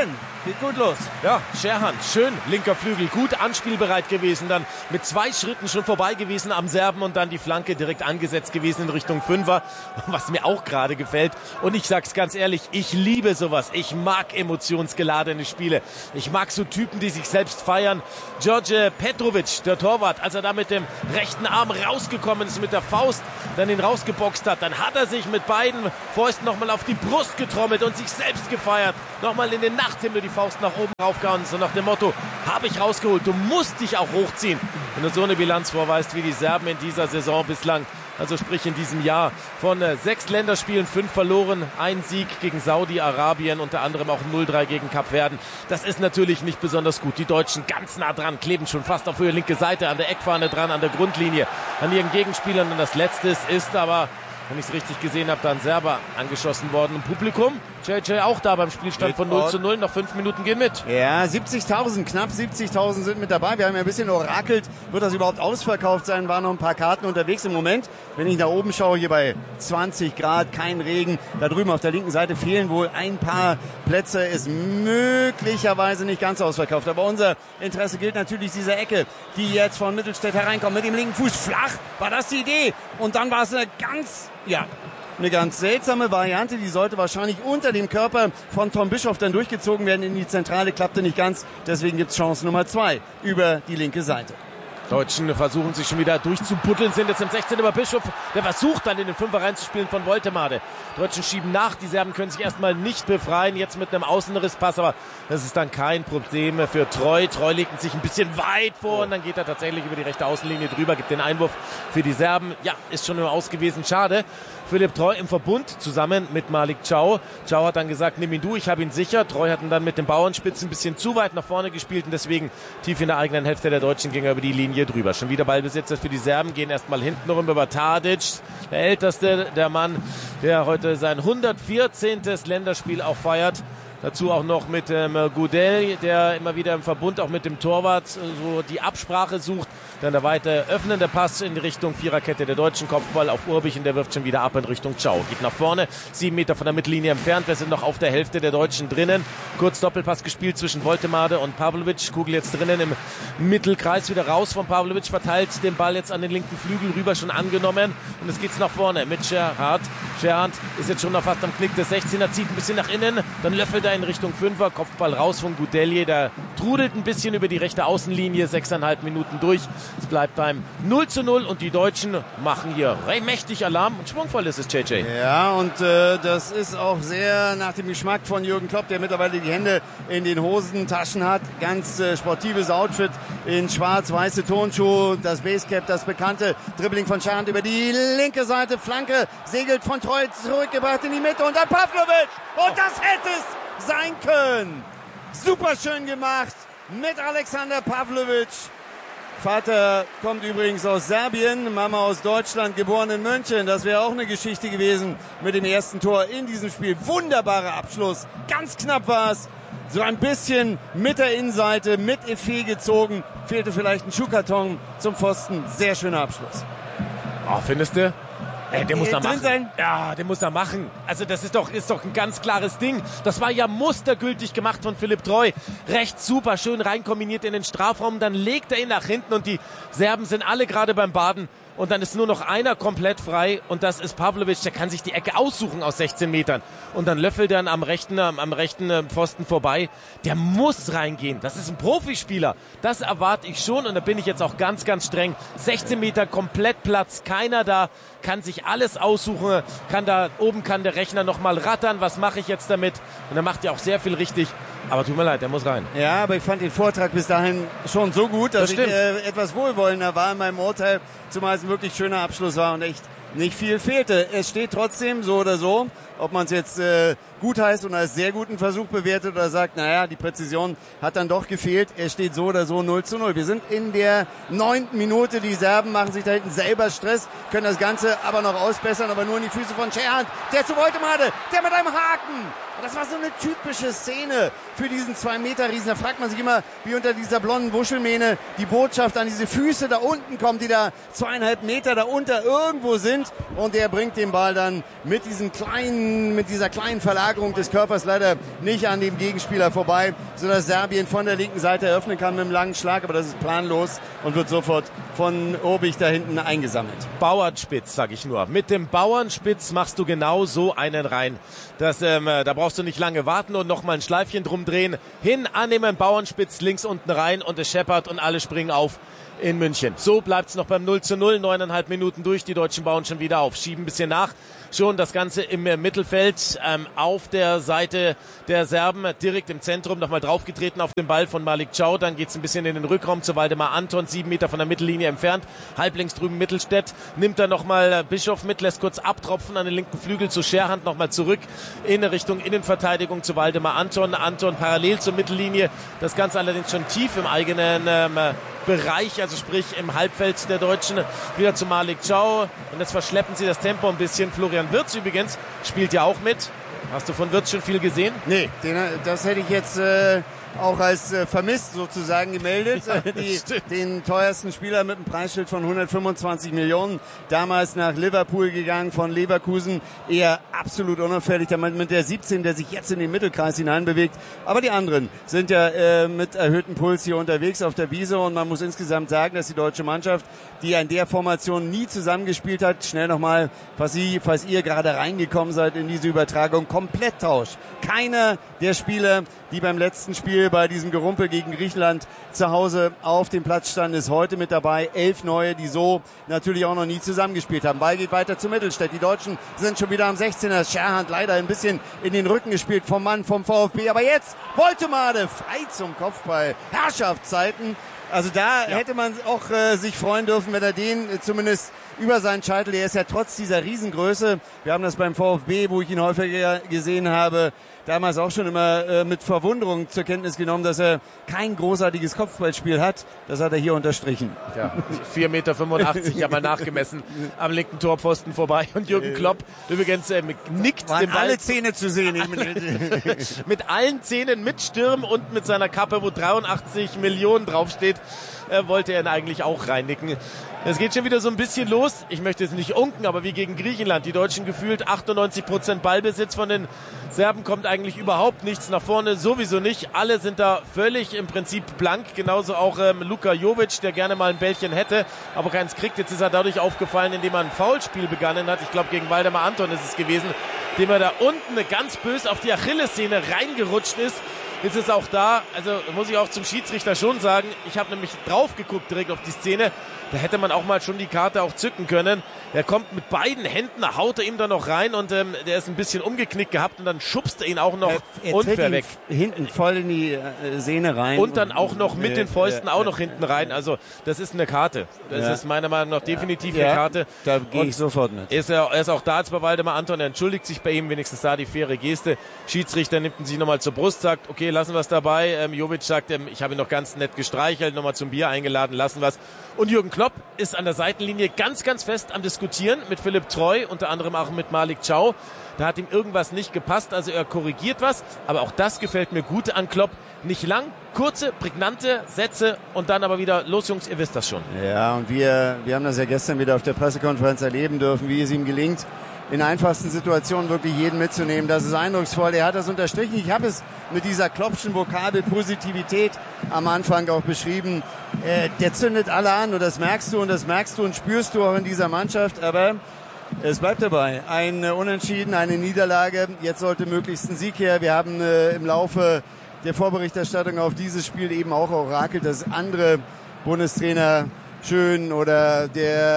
geht gut los.
Ja, Scherhan, schön, linker Flügel, gut anspielbereit gewesen, dann mit 2 Schritten schon vorbei gewesen am Serben und dann die Flanke direkt angesetzt gewesen in Richtung Fünfer, was mir auch gerade gefällt. Und ich sag's ganz ehrlich, ich liebe sowas. Ich mag emotionsgeladene Spiele. Ich mag so Typen, die sich selbst feiern. George Petrovic, der Torwart, als er da mit dem rechten Arm rausgekommen ist, mit der Faust, dann ihn rausgeboxt hat, dann hat er sich mit beiden Fäusten nochmal auf die Brust getrommelt und sich selbst gefeiert. Nochmal in den Nachthimmel die Faust nach oben raufgehauen, so nach dem Motto, habe ich rausgeholt, du musst dich auch hochziehen. Wenn du so eine Bilanz vorweist wie die Serben in dieser Saison bislang, also sprich in diesem Jahr, von 6 Länderspielen 5 verloren, 1 Sieg gegen Saudi-Arabien, unter anderem auch 0-3 gegen Kapverden. Das ist natürlich nicht besonders gut. Die Deutschen ganz nah dran, kleben schon fast auf ihre linke Seite, an der Eckfahne dran, an der Grundlinie, an ihren Gegenspielern. Und das Letzte ist aber, wenn ich es richtig gesehen habe, dann Serber angeschossen worden im Publikum. JJ auch da beim Spielstand von 0-0. Noch 5 Minuten gehen mit.
Ja, 70.000, knapp 70.000 sind mit dabei. Wir haben ja ein bisschen orakelt. Wird das überhaupt ausverkauft sein? Waren noch ein paar Karten unterwegs im Moment. Wenn ich nach oben schaue, hier bei 20 Grad, kein Regen. Da drüben auf der linken Seite fehlen wohl ein paar Plätze. Ist möglicherweise nicht ganz ausverkauft. Aber unser Interesse gilt natürlich dieser Ecke, die jetzt von Mittelstädt hereinkommt. Mit dem linken Fuß flach. War das die Idee? Und dann war es eine ganz seltsame Variante, die sollte wahrscheinlich unter dem Körper von Tom Bischoff dann durchgezogen werden in die Zentrale, klappte nicht ganz, deswegen gibt's Chance Nummer 2 über die linke Seite.
Deutschen versuchen sich schon wieder durchzubuddeln, sind jetzt im 16. über Bischof, der versucht dann in den Fünfer reinzuspielen von Woltemade. Deutschen schieben nach, die Serben können sich erstmal nicht befreien, jetzt mit einem Außenrisspass, aber das ist dann kein Problem für Treu. Treu legt sich ein bisschen weit vor und dann geht er tatsächlich über die rechte Außenlinie drüber, gibt den Einwurf für die Serben. Ja, ist schon immer aus gewesen, schade. Philipp Treu im Verbund zusammen mit Malik Chow. Chow hat dann gesagt, nimm ihn du, ich habe ihn sicher. Treu hat ihn dann mit dem Bauernspitz ein bisschen zu weit nach vorne gespielt und deswegen tief in der eigenen Hälfte der Deutschen ging er über die Linie drüber. Schon wieder Ballbesitzer für die Serben, gehen erstmal hinten rum über Tadic, der Älteste, der Mann, der heute sein 114. Länderspiel auch feiert. Dazu auch noch mit Gudel, der immer wieder im Verbund auch mit dem Torwart so die Absprache sucht. Dann der weite öffnende Pass in Richtung Viererkette der Deutschen, Kopfball auf Urbichen, der wirft schon wieder ab in Richtung Chow. Geht nach vorne, 7 Meter von der Mittellinie entfernt, wir sind noch auf der Hälfte der Deutschen drinnen. Kurz Doppelpass gespielt zwischen Woltemade und Pavlovic, Kugel jetzt drinnen im Mittelkreis, wieder raus von Pavlovic, verteilt den Ball jetzt an den linken Flügel rüber, schon angenommen. Und es geht's nach vorne mit Scherhard. Scherhard ist jetzt schon noch fast am Knick des 16er, zieht ein bisschen nach innen, dann löffelt er in Richtung Fünfer, Kopfball raus von Goudelje, der trudelt ein bisschen über die rechte Außenlinie, 6,5 Minuten durch. Es bleibt beim 0:0 und die Deutschen machen hier mächtig Alarm und schwungvoll ist es, JJ.
Ja, und das ist auch sehr nach dem Geschmack von Jürgen Klopp, der mittlerweile die Hände in den Hosentaschen hat. Ganz sportives Outfit in schwarz-weiße Turnschuhe, das Basecap, das bekannte Dribbling von Scherhand über die linke Seite, Flanke segelt von Treu zurückgebracht in die Mitte und dann Pavlovic und das hätte es sein können. Super schön gemacht mit Alexander Pavlovic. Vater kommt übrigens aus Serbien, Mama aus Deutschland, geboren in München. Das wäre auch eine Geschichte gewesen mit dem ersten Tor in diesem Spiel. Wunderbarer Abschluss, ganz knapp war es. So ein bisschen mit der Innenseite, mit Effet gezogen. Fehlte vielleicht ein Schuhkarton zum Pfosten. Sehr schöner Abschluss.
Oh, findest du? Den muss er machen.
Sein?
Ja, den muss er machen. Also das ist doch ein ganz klares Ding. Das war ja mustergültig gemacht von Philipp Treu. Recht super, schön reinkombiniert in den Strafraum. Dann legt er ihn nach hinten und die Serben sind alle gerade beim Baden. Und dann ist nur noch einer komplett frei und das ist Pavlovic, der kann sich die Ecke aussuchen aus 16 Metern. Und dann löffelt er am rechten Pfosten vorbei. Der muss reingehen. Das ist ein Profispieler. Das erwarte ich schon und da bin ich jetzt auch ganz, ganz streng. 16 Meter komplett Platz, keiner da, kann sich alles aussuchen. Kann der Rechner nochmal rattern. Was mache ich jetzt damit? Und er macht ja auch sehr viel richtig. Aber tut mir leid, der muss rein.
Ja, aber ich fand den Vortrag bis dahin schon so gut, dass ich etwas wohlwollender war in meinem Urteil, zumal es ein wirklich schöner Abschluss war und echt nicht viel fehlte. Es steht trotzdem so oder so, ob man es jetzt gut heißt und als sehr guten Versuch bewertet oder sagt, naja, die Präzision hat dann doch gefehlt. Es steht so oder so 0:0. Wir sind in der 9. Minute. Die Serben machen sich da hinten selber Stress, können das Ganze aber noch ausbessern, aber nur in die Füße von Scherhand. Der zu Woltemade, der mit einem Haken Das war so eine typische Szene für diesen 2-Meter-Riesen. Da fragt man sich immer, wie unter dieser blonden Wuschelmähne die Botschaft an diese Füße da unten kommt, die da 2,5 Meter da unter irgendwo sind. Und der bringt den Ball dann mit dieser kleinen Verlagerung des Körpers leider nicht an dem Gegenspieler vorbei, sodass Serbien von der linken Seite eröffnen kann mit einem langen Schlag. Aber das ist planlos und wird sofort von Urbich da hinten eingesammelt.
Bauernspitz, sag ich nur. Mit dem Bauernspitz machst du genau so einen rein. Da brauchst du nicht lange warten und nochmal ein Schleifchen drum drehen. Hin, annehmen, Bauernspitz, links unten rein und es scheppert und alle springen auf in München. So bleibt's noch beim 0:0, 9,5 Minuten durch. Die Deutschen bauen schon wieder auf, schieben ein bisschen nach. Schon das Ganze im Mittelfeld, auf der Seite der Serben, direkt im Zentrum, nochmal draufgetreten auf den Ball von Malik Chow. Dann geht's ein bisschen in den Rückraum zu Waldemar Anton, 7 Meter von der Mittellinie entfernt. Halblinks drüben Mittelstädt, nimmt dann nochmal Bischof mit, lässt kurz abtropfen an den linken Flügel zu Scherhand, nochmal zurück in Richtung Innenverteidigung zu Waldemar Anton. Anton parallel zur Mittellinie, das Ganze allerdings schon tief im eigenen Bereich, also sprich im Halbfeld der Deutschen, wieder zu Malik Chow. Und jetzt verschleppen sie das Tempo ein bisschen. Florian Wirtz übrigens spielt ja auch mit. Hast du von Wirtz schon viel gesehen?
Nee, das hätte ich jetzt auch als vermisst sozusagen gemeldet.
Ja,
den teuersten Spieler mit einem Preisschild von 125 Millionen. Damals nach Liverpool gegangen, von Leverkusen. Eher absolut unauffällig. Mit der 17, der sich jetzt in den Mittelkreis hineinbewegt. Aber die anderen sind ja mit erhöhtem Puls hier unterwegs auf der Wiese. Und man muss insgesamt sagen, dass die deutsche Mannschaft, die in der Formation nie zusammengespielt hat, schnell nochmal, falls ihr gerade reingekommen seid in diese Übertragung, komplett tauscht. Keiner der Spieler, die beim letzten Spiel bei diesem Gerumpel gegen Griechenland zu Hause auf dem Platz standen, ist heute mit dabei. 11 neue, die so natürlich auch noch nie zusammengespielt haben. Ball geht weiter zu Mittelstädt. Die Deutschen sind schon wieder am 16er. Scherhand leider ein bisschen in den Rücken gespielt vom Mann vom VfB. Aber jetzt Woltemade frei zum Kopfball. Herrschaftszeiten. Also da hätte man auch sich freuen dürfen, wenn er den zumindest über seinen Scheitel, der ist ja trotz dieser Riesengröße, wir haben das beim VfB, wo ich ihn häufiger gesehen habe, damals auch schon immer mit Verwunderung zur Kenntnis genommen, dass er kein großartiges Kopfballspiel hat. Das hat er hier unterstrichen.
Ja, 4,85 Meter, haben wir nachgemessen, am linken Torpfosten vorbei. Und Jürgen Klopp übrigens nickt
waren
dem Ball.
Alle Zähne zu sehen.
Mit allen Zähnen, mit Stirn und mit seiner Kappe, wo 83 Millionen draufsteht, wollte er ihn eigentlich auch reinnicken. Es geht schon wieder so ein bisschen los. Ich möchte jetzt nicht unken, aber wie gegen Griechenland. Die Deutschen gefühlt 98% Ballbesitz, von den Serben kommt eigentlich überhaupt nichts nach vorne, sowieso nicht. Alle sind da völlig im Prinzip blank. Genauso auch Luka Jovic, der gerne mal ein Bällchen hätte, aber keins kriegt. Jetzt ist er dadurch aufgefallen, indem er ein Foulspiel begonnen hat. Ich glaube, gegen Waldemar Anton ist es gewesen, dem er da unten ganz böse auf die Achillessehne reingerutscht ist. Jetzt ist auch da, also muss ich auch zum Schiedsrichter schon sagen, ich habe nämlich drauf geguckt direkt auf die Szene, da hätte man auch mal schon die Karte auch zücken können. Er kommt mit beiden Händen, haut er ihm da noch rein und der ist ein bisschen umgeknickt gehabt und dann schubst er ihn auch noch unfair weg.
Hinten voll in die Sehne rein.
Und dann auch noch mit den Fäusten auch noch hinten rein. Also das ist eine Karte. Das ist meiner Meinung nach definitiv eine Karte.
Da gehe ich sofort mit.
Er ist auch da als bei Waldemar Anton, er entschuldigt sich bei ihm, wenigstens da die faire Geste. Schiedsrichter nimmt ihn sich nochmal zur Brust, sagt, okay, lassen wir es dabei. Jovic sagt, ich habe ihn noch ganz nett gestreichelt, nochmal zum Bier eingeladen, lassen wir es. Und Jürgen Klopp ist an der Seitenlinie ganz, ganz fest am Diskutieren mit Philipp Treu, unter anderem auch mit Malik Chow. Da hat ihm irgendwas nicht gepasst, also er korrigiert was. Aber auch das gefällt mir gut an Klopp. Nicht lang, kurze, prägnante Sätze und dann aber wieder, los Jungs, ihr wisst das schon.
Ja, und wir haben das ja gestern wieder auf der Pressekonferenz erleben dürfen, wie es ihm gelingt, in einfachsten Situationen wirklich jeden mitzunehmen. Das ist eindrucksvoll. Er hat das unterstrichen. Ich habe es mit dieser Kloppschen Vokabel Positivität am Anfang auch beschrieben. Der zündet alle an und das merkst du und spürst du auch in dieser Mannschaft. Aber es bleibt dabei. Ein Unentschieden, eine Niederlage. Jetzt sollte möglichst ein Sieg her. Wir haben im Laufe der Vorberichterstattung auf dieses Spiel eben auch orakelt, dass andere Bundestrainer Schön oder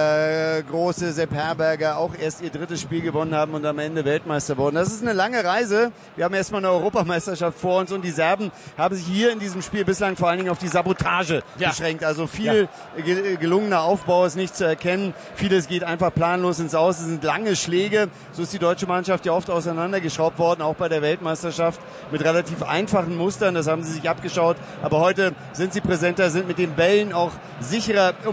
der große Sepp Herberger auch erst ihr drittes Spiel gewonnen haben und am Ende Weltmeister wurden. Das ist eine lange Reise. Wir haben erstmal eine Europameisterschaft vor uns und die Serben haben sich hier in diesem Spiel bislang vor allen Dingen auf die Sabotage beschränkt. Also viel gelungener Aufbau ist nicht zu erkennen. Vieles geht einfach planlos ins Aus. Es sind lange Schläge. So ist die deutsche Mannschaft ja oft auseinandergeschraubt worden, auch bei der Weltmeisterschaft mit relativ einfachen Mustern. Das haben sie sich abgeschaut. Aber heute sind sie präsenter, sind mit den Bällen auch sicherer, um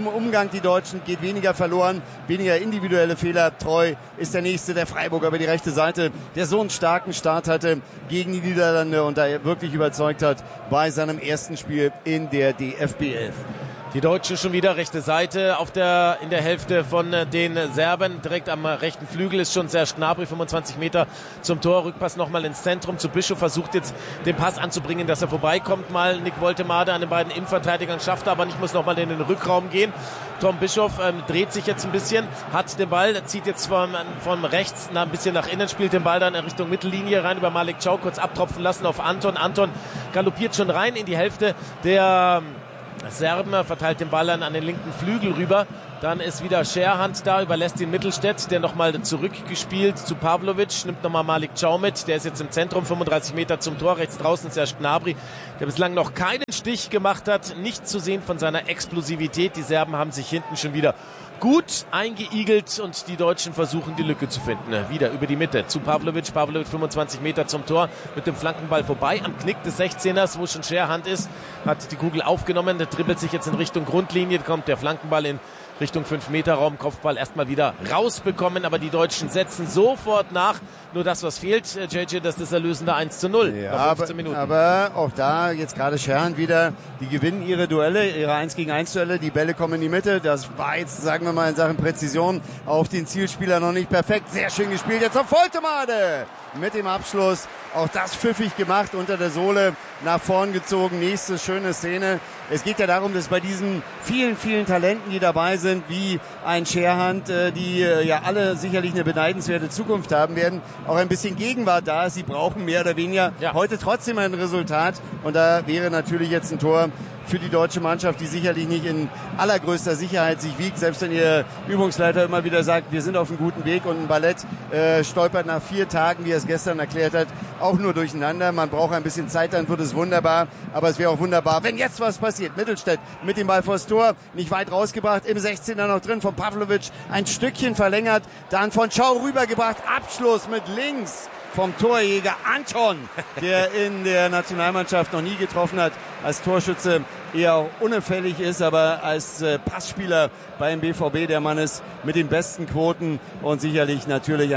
im Umgang die Deutschen, geht weniger verloren, weniger individuelle Fehler. Treu ist der Nächste, der Freiburger über die rechte Seite, der so einen starken Start hatte gegen die Niederlande und da wirklich überzeugt hat bei seinem ersten Spiel in der DFB 11.
Die Deutschen schon wieder rechte Seite in der Hälfte von den Serben. Direkt am rechten Flügel ist schon Serge Gnabry, 25 Meter zum Tor. Rückpass nochmal ins Zentrum zu Bischof. Versucht jetzt den Pass anzubringen, dass er vorbeikommt. Mal Nick Woltemade an den beiden Innenverteidigern, schafft er aber nicht, muss nochmal in den Rückraum gehen. Tom Bischof dreht sich jetzt ein bisschen, hat den Ball, zieht jetzt von rechts ein bisschen nach innen, spielt den Ball dann in Richtung Mittellinie rein über Malik Thiaw, kurz abtropfen lassen auf Anton. Anton galoppiert schon rein in die Hälfte der Serben, verteilt den Ball an den linken Flügel rüber. Dann ist wieder Scherhand da, überlässt den Mittelstädt, der nochmal zurückgespielt zu Pavlovic, nimmt nochmal Malik Thiaw mit, der ist jetzt im Zentrum, 35 Meter zum Tor, rechts draußen ist Serge Gnabry, der bislang noch keinen Stich gemacht hat, nicht zu sehen von seiner Explosivität. Die Serben haben sich hinten schon wieder gut eingeigelt und die Deutschen versuchen die Lücke zu finden. Wieder über die Mitte zu Pavlovic. Pavlovic 25 Meter zum Tor mit dem Flankenball vorbei am Knick des 16ers, wo schon Scherhand ist. Hat die Kugel aufgenommen, der dribbelt sich jetzt in Richtung Grundlinie, kommt der Flankenball in Richtung 5-Meter-Raum, Kopfball erstmal wieder rausbekommen, aber die Deutschen setzen sofort nach. Nur das, was fehlt, JJ, das ist das erlösende 1:0
ja,
nach 15 Minuten.
Aber auch da jetzt gerade Scherhand wieder, die gewinnen ihre Duelle, ihre 1-gegen-1 Duelle, die Bälle kommen in die Mitte. Das war jetzt, sagen wir mal, in Sachen Präzision auf den Zielspieler noch nicht perfekt. Sehr schön gespielt, jetzt auf Woltemade mit dem Abschluss. Auch das pfiffig gemacht, unter der Sohle nach vorn gezogen. Nächste schöne Szene. Es geht ja darum, dass bei diesen vielen, vielen Talenten, die dabei sind, wie ein Scherhand, die ja alle sicherlich eine beneidenswerte Zukunft haben werden, auch ein bisschen Gegenwart da ist. Sie brauchen mehr oder weniger heute trotzdem ein Resultat. Und da wäre natürlich jetzt ein Tor für die deutsche Mannschaft, die sicherlich nicht in allergrößter Sicherheit sich wiegt, selbst wenn ihr Übungsleiter immer wieder sagt, wir sind auf einem guten Weg und ein Ballett stolpert nach 4 Tagen, wie er es gestern erklärt hat, auch nur durcheinander. Man braucht ein bisschen Zeit, dann wird es wunderbar, aber es wäre auch wunderbar, wenn jetzt was passiert. Mittelstädt mit dem Ball vors Tor, nicht weit rausgebracht, im 16er noch drin von Pavlovic, ein Stückchen verlängert, dann von Thiaw rübergebracht, Abschluss mit links vom Torjäger Anton, der in der Nationalmannschaft noch nie getroffen hat, als Torschütze eher auch unauffällig ist, aber als Passspieler beim BVB der Mann ist mit den besten Quoten und sicherlich natürlich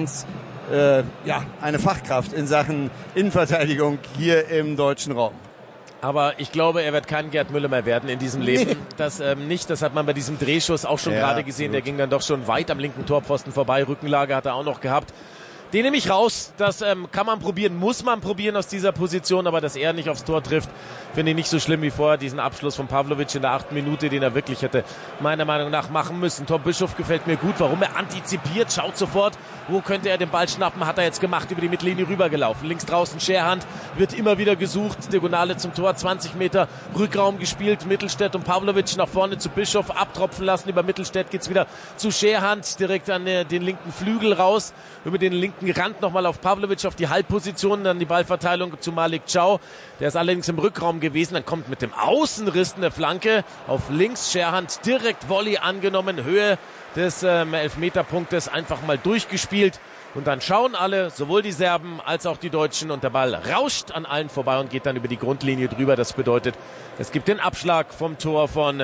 eine Fachkraft in Sachen Innenverteidigung hier im deutschen Raum.
Aber ich glaube, er wird kein Gerd Müller mehr werden in diesem Leben. Nee. Das nicht, das hat man bei diesem Drehschuss auch schon gerade gesehen. Absolut. Der ging dann doch schon weit am linken Torpfosten vorbei. Rückenlage hat er auch noch gehabt. Den nehme ich raus. Das kann man probieren, muss man probieren aus dieser Position, aber dass er nicht aufs Tor trifft, finde ich nicht so schlimm wie vorher. Diesen Abschluss von Pavlovic in der 8. Minute, den er wirklich hätte meiner Meinung nach machen müssen. Tom Bischof gefällt mir gut, warum er antizipiert, schaut sofort, wo könnte er den Ball schnappen, hat er jetzt gemacht, über die Mittellinie rübergelaufen. Links draußen Scherhand, wird immer wieder gesucht, Diagonale zum Tor, 20 Meter Rückraum gespielt, Mittelstädt und Pavlovic nach vorne zu Bischof, abtropfen lassen, über Mittelstädt geht's wieder zu Scherhand, direkt an den linken Flügel raus, über den linken Rand nochmal auf Pavlovic, auf die Halbposition, dann die Ballverteilung zu Malik Thiaw, der ist allerdings im Rückraum gewesen, dann kommt mit dem Außenriss eine Flanke auf links, Scherhand direkt Volley angenommen, Höhe des Elfmeterpunktes einfach mal durchgespielt und dann schauen alle, sowohl die Serben als auch die Deutschen und der Ball rauscht an allen vorbei und geht dann über die Grundlinie drüber, das bedeutet, es gibt den Abschlag vom Tor von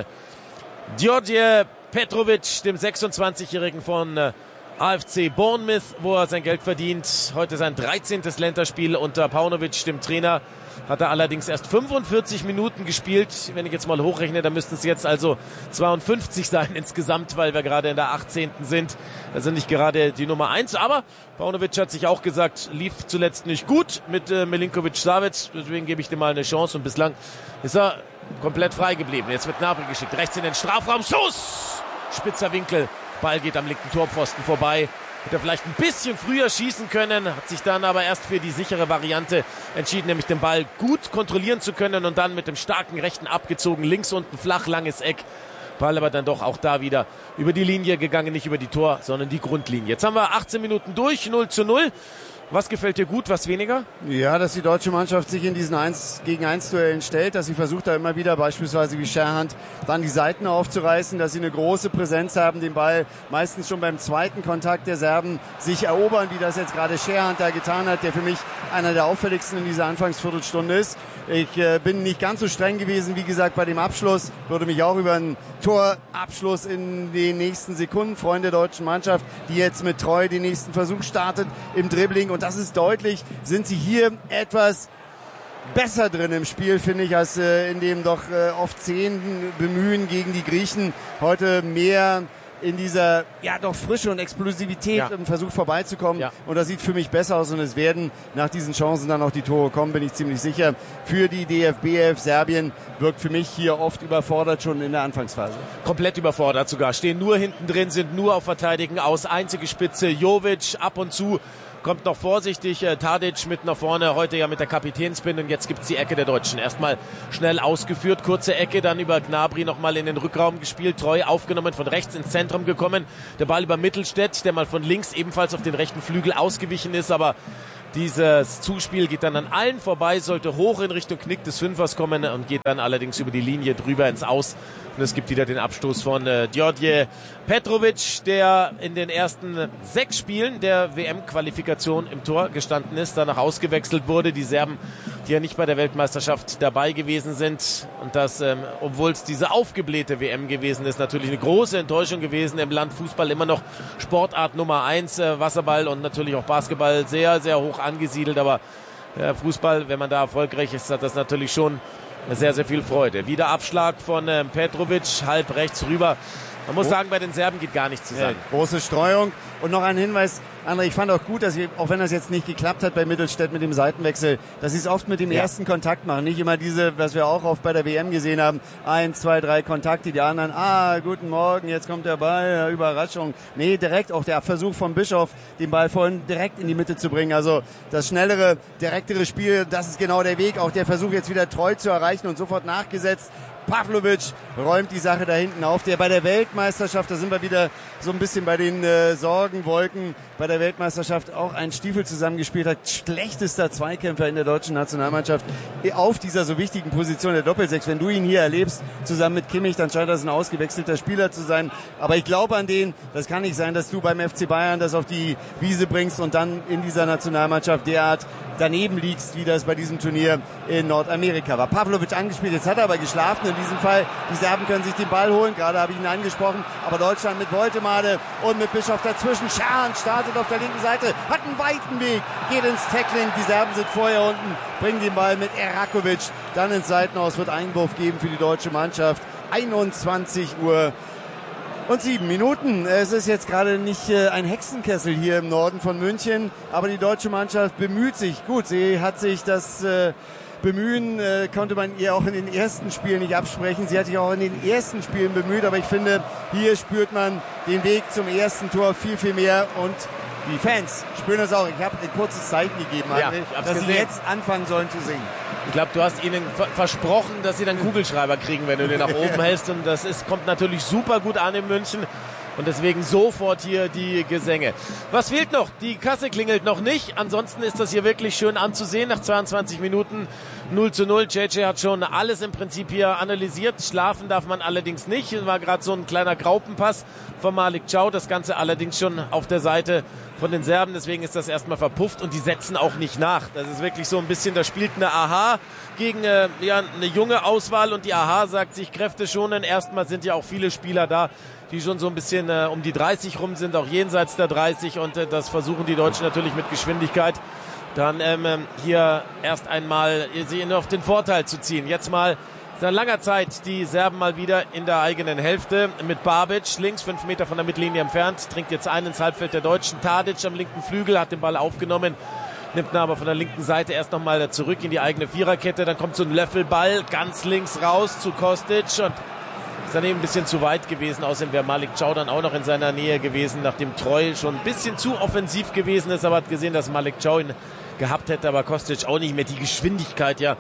Đorđe Petrovic, dem 26-Jährigen von AFC Bournemouth, wo er sein Geld verdient. Heute sein 13. Länderspiel unter Paunovic, dem Trainer. Hat er allerdings erst 45 Minuten gespielt. Wenn ich jetzt mal hochrechne, dann müssten es jetzt also 52 sein insgesamt, weil wir gerade in der 18. sind. Also nicht gerade die Nummer 1. Aber Paunovic hat sich auch gesagt, lief zuletzt nicht gut mit Milinkovic-Savic. Deswegen gebe ich dem mal eine Chance. Und bislang ist er komplett frei geblieben. Jetzt wird Gnabry geschickt. Rechts in den Strafraum. Schuss! Spitzer Winkel. Ball geht am linken Torpfosten vorbei. Hätte er vielleicht ein bisschen früher schießen können, hat sich dann aber erst für die sichere Variante entschieden, nämlich den Ball gut kontrollieren zu können und dann mit dem starken rechten abgezogen, links unten flach, langes Eck. Ball aber dann doch auch da wieder über die Linie gegangen, nicht über die Tor, sondern die Grundlinie. Jetzt haben wir 18 Minuten durch, 0:0. Was gefällt dir gut, was weniger?
Ja, dass die deutsche Mannschaft sich in diesen 1-gegen-1-Duellen stellt, dass sie versucht da immer wieder beispielsweise wie Scherhand dann die Seiten aufzureißen, dass sie eine große Präsenz haben, den Ball meistens schon beim zweiten Kontakt der Serben sich erobern, wie das jetzt gerade Scherhand da getan hat, der für mich einer der auffälligsten in dieser Anfangsviertelstunde ist. Ich bin nicht ganz so streng gewesen, wie gesagt, bei dem Abschluss. Würde mich auch über einen Torabschluss in den nächsten Sekunden freuen der deutschen Mannschaft, die jetzt mit Treu den nächsten Versuch startet im Dribbling. Und das ist deutlich, sind sie hier etwas besser drin im Spiel, finde ich, als in dem doch oft zähen Bemühen gegen die Griechen. Heute mehr in dieser doch Frische und Explosivität im Versuch vorbeizukommen. Ja. Und das sieht für mich besser aus und es werden nach diesen Chancen dann auch die Tore kommen, bin ich ziemlich sicher. Für die DFB 11 Serbien wirkt für mich hier oft überfordert schon in der Anfangsphase.
Komplett überfordert sogar. Stehen nur hinten drin, sind nur auf Verteidigen aus. Einzige Spitze Jovic ab und zu. Kommt noch vorsichtig, Tadic mit nach vorne, heute ja mit der Kapitänsbinde und jetzt gibt's die Ecke der Deutschen. Erstmal schnell ausgeführt, kurze Ecke, dann über Gnabry nochmal in den Rückraum gespielt, Treu aufgenommen, von rechts ins Zentrum gekommen. Der Ball über Mittelstädt, der mal von links ebenfalls auf den rechten Flügel ausgewichen ist, aber dieses Zuspiel geht dann an allen vorbei, sollte hoch in Richtung Knick des Fünfers kommen und geht dann allerdings über die Linie drüber ins Aus. Und es gibt wieder den Abstoß von Đorđe Petrović, der in den ersten 6 Spielen der WM-Qualifikation im Tor gestanden ist, danach ausgewechselt wurde. Die Serben, die ja nicht bei der Weltmeisterschaft dabei gewesen sind. Und das, obwohl es diese aufgeblähte WM gewesen ist, natürlich eine große Enttäuschung gewesen. Im Land Fußball immer noch Sportart Nummer 1, Wasserball und natürlich auch Basketball sehr, sehr hoch angesiedelt. Aber Fußball, wenn man da erfolgreich ist, hat das natürlich schon sehr, sehr viel Freude. Wieder Abschlag von Petrović, halb rechts rüber. Man muss sagen, bei den Serben geht gar nichts zusammen.
Große Streuung. Und noch ein Hinweis, André, ich fand auch gut, dass sie, auch wenn das jetzt nicht geklappt hat bei Mittelstädt mit dem Seitenwechsel, dass sie es oft mit dem ersten Kontakt machen. Nicht immer diese, was wir auch oft bei der WM gesehen haben, 1, 2, 3 Kontakte, die anderen, guten Morgen, jetzt kommt der Ball, Überraschung. Nee, direkt auch der Versuch von Bischof, den Ball vorhin direkt in die Mitte zu bringen. Also das schnellere, direktere Spiel, das ist genau der Weg. Auch der Versuch jetzt wieder Treu zu erreichen und sofort nachgesetzt. Pavlovic räumt die Sache da hinten auf, der bei der Weltmeisterschaft, da sind wir wieder so ein bisschen bei den Sorgenwolken, bei der Weltmeisterschaft auch einen Stiefel zusammengespielt hat. Schlechtester Zweikämpfer in der deutschen Nationalmannschaft auf dieser so wichtigen Position der Doppelsechs. Wenn du ihn hier erlebst, zusammen mit Kimmich, dann scheint das ein ausgewechselter Spieler zu sein. Aber ich glaube an den, das kann nicht sein, dass du beim FC Bayern das auf die Wiese bringst und dann in dieser Nationalmannschaft derart daneben liegst, wie das bei diesem Turnier in Nordamerika war. Pavlovic angespielt, jetzt hat er aber geschlafen in diesem Fall. Die Serben können sich den Ball holen, gerade habe ich ihn angesprochen, aber Deutschland mit Woltemade und mit Bischof dazwischen. Scherhand startet auf der linken Seite, hat einen weiten Weg, geht ins Tackling, die Serben sind vorher unten, bringen den Ball mit Erakovic dann ins Seitenhaus, wird Einwurf geben für die deutsche Mannschaft. 21:07 Minuten. Es ist jetzt gerade nicht ein Hexenkessel hier im Norden von München, aber die deutsche Mannschaft bemüht sich. Gut, sie hat sich das Bemühen, konnte man ihr auch in den ersten Spielen nicht absprechen. Sie hat sich auch in den ersten Spielen bemüht, aber ich finde, hier spürt man den Weg zum ersten Tor viel, viel mehr und die Fans spüren das auch. Ich habe ein kurzes Zeichen gegeben, dass sie jetzt anfangen sollen zu singen.
Ich glaube, du hast ihnen versprochen, dass sie dann Kugelschreiber kriegen, wenn du den nach oben hältst. Und das kommt natürlich super gut an in München. Und deswegen sofort hier die Gesänge. Was fehlt noch? Die Kasse klingelt noch nicht. Ansonsten ist das hier wirklich schön anzusehen. Nach 22 Minuten 0:0. JJ hat schon alles im Prinzip hier analysiert. Schlafen darf man allerdings nicht. Es war gerade so ein kleiner Graupenpass von Malik Ćao. Das Ganze allerdings schon auf der Seite von den Serben. Deswegen ist das erstmal verpufft und die setzen auch nicht nach. Das ist wirklich so ein bisschen, da spielt eine AHA gegen eine junge Auswahl und die AHA sagt sich Kräfte schonen. Erstmal sind ja auch viele Spieler da, die schon so ein bisschen um die 30 rum sind, auch jenseits der 30 und das versuchen die Deutschen natürlich mit Geschwindigkeit dann hier erst einmal sie auf den Vorteil zu ziehen. Jetzt mal seit langer Zeit die Serben mal wieder in der eigenen Hälfte mit Babic links 5 Meter von der Mittellinie entfernt, trinkt jetzt ein ins Halbfeld der Deutschen. Tadic am linken Flügel hat den Ball aufgenommen, nimmt ihn aber von der linken Seite erst nochmal zurück in die eigene Viererkette. Dann kommt so ein Löffelball ganz links raus zu Kostic und ist dann eben ein bisschen zu weit gewesen. Außerdem wäre Malik Ćao dann auch noch in seiner Nähe gewesen, nachdem Treu schon ein bisschen zu offensiv gewesen ist. Aber hat gesehen, dass Malik Ćao ihn gehabt hätte, aber Kostic auch nicht mehr die Geschwindigkeit ja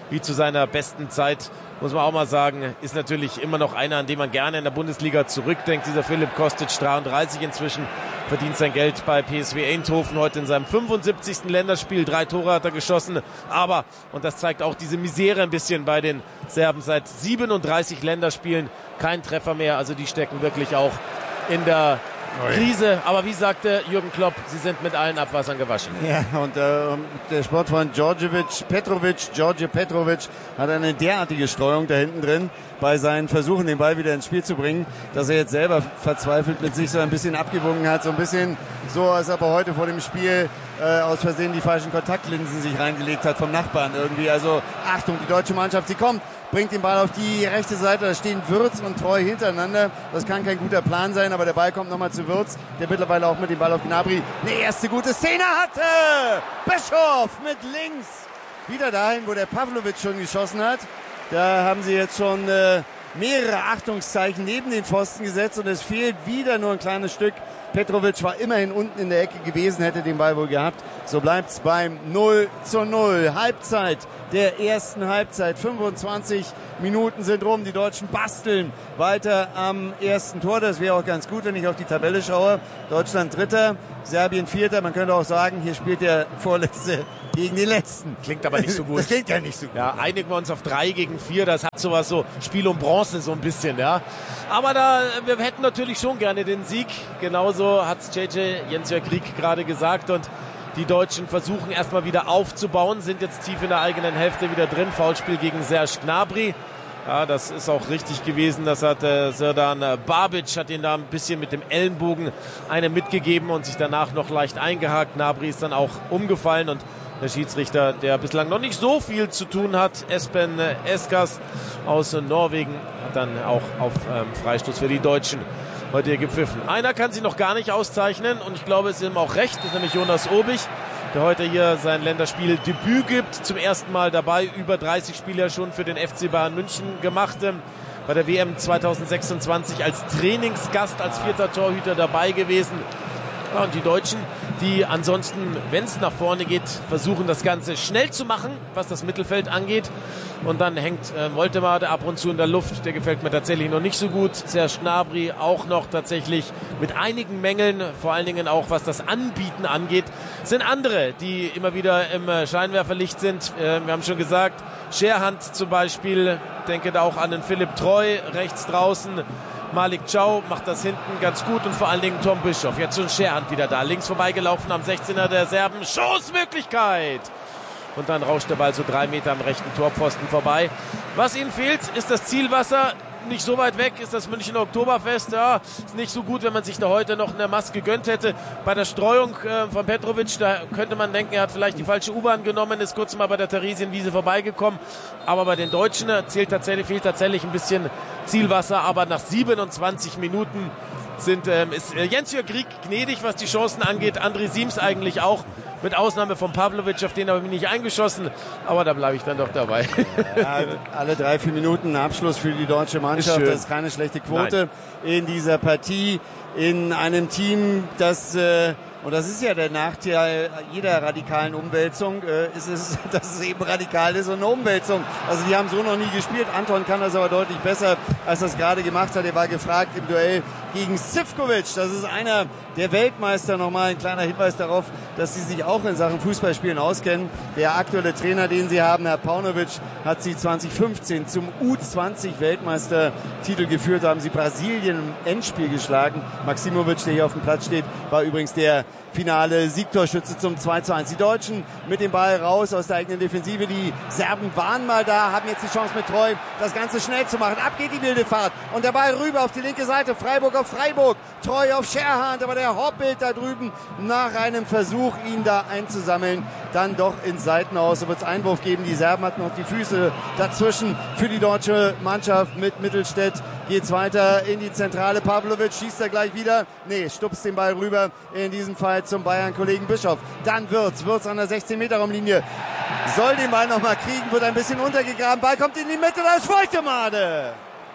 wie zu seiner besten Zeit. Muss man auch mal sagen, ist natürlich immer noch einer, an den man gerne in der Bundesliga zurückdenkt. Dieser Philipp Kostic, 33 inzwischen, verdient sein Geld bei PSV Eindhoven. Heute in seinem 75. Länderspiel, 3 Tore hat er geschossen. Aber, und das zeigt auch diese Misere ein bisschen bei den Serben, seit 37 Länderspielen kein Treffer mehr. Also die stecken wirklich auch in der Krise, aber wie sagte Jürgen Klopp, sie sind mit allen Abwassern gewaschen.
Ja, und der Sportfreund George Petrovic hat eine derartige Streuung da hinten drin bei seinen Versuchen, den Ball wieder ins Spiel zu bringen, dass er jetzt selber verzweifelt mit sich so ein bisschen abgewogen hat, so ein bisschen so, als ob er heute vor dem Spiel aus Versehen die falschen Kontaktlinsen sich reingelegt hat vom Nachbarn irgendwie. Also Achtung, die deutsche Mannschaft, sie kommt, bringt den Ball auf die rechte Seite, da stehen Würz und Treu hintereinander. Das kann kein guter Plan sein, aber der Ball kommt nochmal zu Würz, der mittlerweile auch mit dem Ball auf Gnabry eine erste gute Szene hatte. Bischof mit links, wieder dahin, wo der Pavlovic schon geschossen hat. Da haben sie jetzt schon mehrere Achtungszeichen neben den Pfosten gesetzt und es fehlt wieder nur ein kleines Stück. Petrovic war immerhin unten in der Ecke gewesen, hätte den Ball wohl gehabt. So bleibt's beim 0:0. Halbzeit der ersten Halbzeit. 25 Minuten sind rum. Die Deutschen basteln weiter am ersten Tor. Das wäre auch ganz gut, wenn ich auf die Tabelle schaue. Deutschland Dritter, Serbien Vierter. Man könnte auch sagen, hier spielt der Vorletzte gegen den Letzten.
Klingt aber nicht so gut.
Das klingt ja nicht so gut.
Ja, einigen wir uns auf 3 gegen 4. Das hat sowas so Spiel um Bronze so ein bisschen, ja. Aber wir hätten natürlich schon gerne den Sieg. Genauso hat's Jens-Jörg Krieg gerade gesagt. Und die Deutschen versuchen erstmal wieder aufzubauen, sind jetzt tief in der eigenen Hälfte wieder drin. Foulspiel gegen Serge Gnabry. Ja, das ist auch richtig gewesen. Das hat Serdar Babic, hat ihn da ein bisschen mit dem Ellenbogen eine mitgegeben und sich danach noch leicht eingehakt. Gnabry ist dann auch umgefallen und der Schiedsrichter, der bislang noch nicht so viel zu tun hat, Espen Eskas aus Norwegen, hat dann auch auf Freistoß für die Deutschen heute hier gepfiffen. Einer kann sie noch gar nicht auszeichnen und ich glaube, es ist ihm auch recht, das ist nämlich Jonas Obich, der heute hier sein Länderspieldebüt gibt. Zum ersten Mal dabei, über 30 Spiele schon für den FC Bayern München gemacht. Bei der WM 2026 als Trainingsgast, als 4. Torhüter dabei gewesen. Ja, und die Deutschen, die ansonsten, wenn es nach vorne geht, versuchen das Ganze schnell zu machen, was das Mittelfeld angeht. Und dann hängt Woltemade ab und zu in der Luft. Der gefällt mir tatsächlich noch nicht so gut. Serge Gnabry auch noch tatsächlich mit einigen Mängeln, vor allen Dingen auch was das Anbieten angeht, sind andere, die immer wieder im Scheinwerferlicht sind. Wir haben schon gesagt, Scherhand zum Beispiel, denke da auch an den Philipp Treu rechts draußen. Malik Chow macht das hinten ganz gut und vor allen Dingen Tom Bischof. Jetzt schon Scherhand wieder da. Links vorbeigelaufen am 16er der Serben. Schussmöglichkeit! Und dann rauscht der Ball so 3 Meter am rechten Torpfosten vorbei. Was ihnen fehlt, ist das Zielwasser. Nicht so weit weg ist das Münchner Oktoberfest. Ja, ist nicht so gut, wenn man sich da heute noch eine Maske gegönnt hätte. Bei der Streuung von Petrovic, da könnte man denken, er hat vielleicht die falsche U-Bahn genommen, ist kurz mal bei der Theresienwiese vorbeigekommen. Aber bei den Deutschen fehlt tatsächlich ein bisschen Zielwasser. Aber nach 27 Minuten ist Jens-Jörg Krieg gnädig, was die Chancen angeht. André Siems eigentlich auch. Mit Ausnahme von Pavlovic, auf den habe ich mich nicht eingeschossen. Aber da bleibe ich dann doch dabei.
Ja, alle 3-4 Minuten Abschluss für die deutsche Mannschaft. Das ist keine schlechte Quote in dieser Partie. In einem Team, das... Und das ist ja der Nachteil jeder radikalen Umwälzung, ist es, dass es eben radikal ist und eine Umwälzung. Also die haben so noch nie gespielt. Anton kann das aber deutlich besser, als das gerade gemacht hat. Er war gefragt im Duell gegen Sivkovic. Das ist einer der Weltmeister. Nochmal ein kleiner Hinweis darauf, dass sie sich auch in Sachen Fußballspielen auskennen. Der aktuelle Trainer, den sie haben, Herr Paunovic, hat sie 2015 zum U20-Weltmeistertitel geführt. Da haben sie Brasilien im Endspiel geschlagen. Maximovic, der hier auf dem Platz steht, war übrigens der finale Siegtorschütze zum 2:1. Die Deutschen mit dem Ball raus aus der eigenen Defensive. Die Serben waren mal da, haben jetzt die Chance mit Treu, das Ganze schnell zu machen. Ab geht die wilde Fahrt und der Ball rüber auf die linke Seite. Freiburg auf Freiburg. Treu auf Scherhand, aber der hoppelt da drüben nach einem Versuch, ihn da einzusammeln. Dann doch ins Seitenaus. So wird es Einwurf geben. Die Serben hatten noch die Füße dazwischen für die deutsche Mannschaft mit Mittelstädt. Geht's weiter in die Zentrale. Pavlovic schießt er gleich wieder. Nee, stupst den Ball rüber. In diesem Fall zum Bayern-Kollegen Bischof. Dann Wirtz an der 16-Meter-Raumlinie. Soll den Ball nochmal kriegen, wird ein bisschen untergegraben. Ball kommt in die Mitte, da ist Woltemade.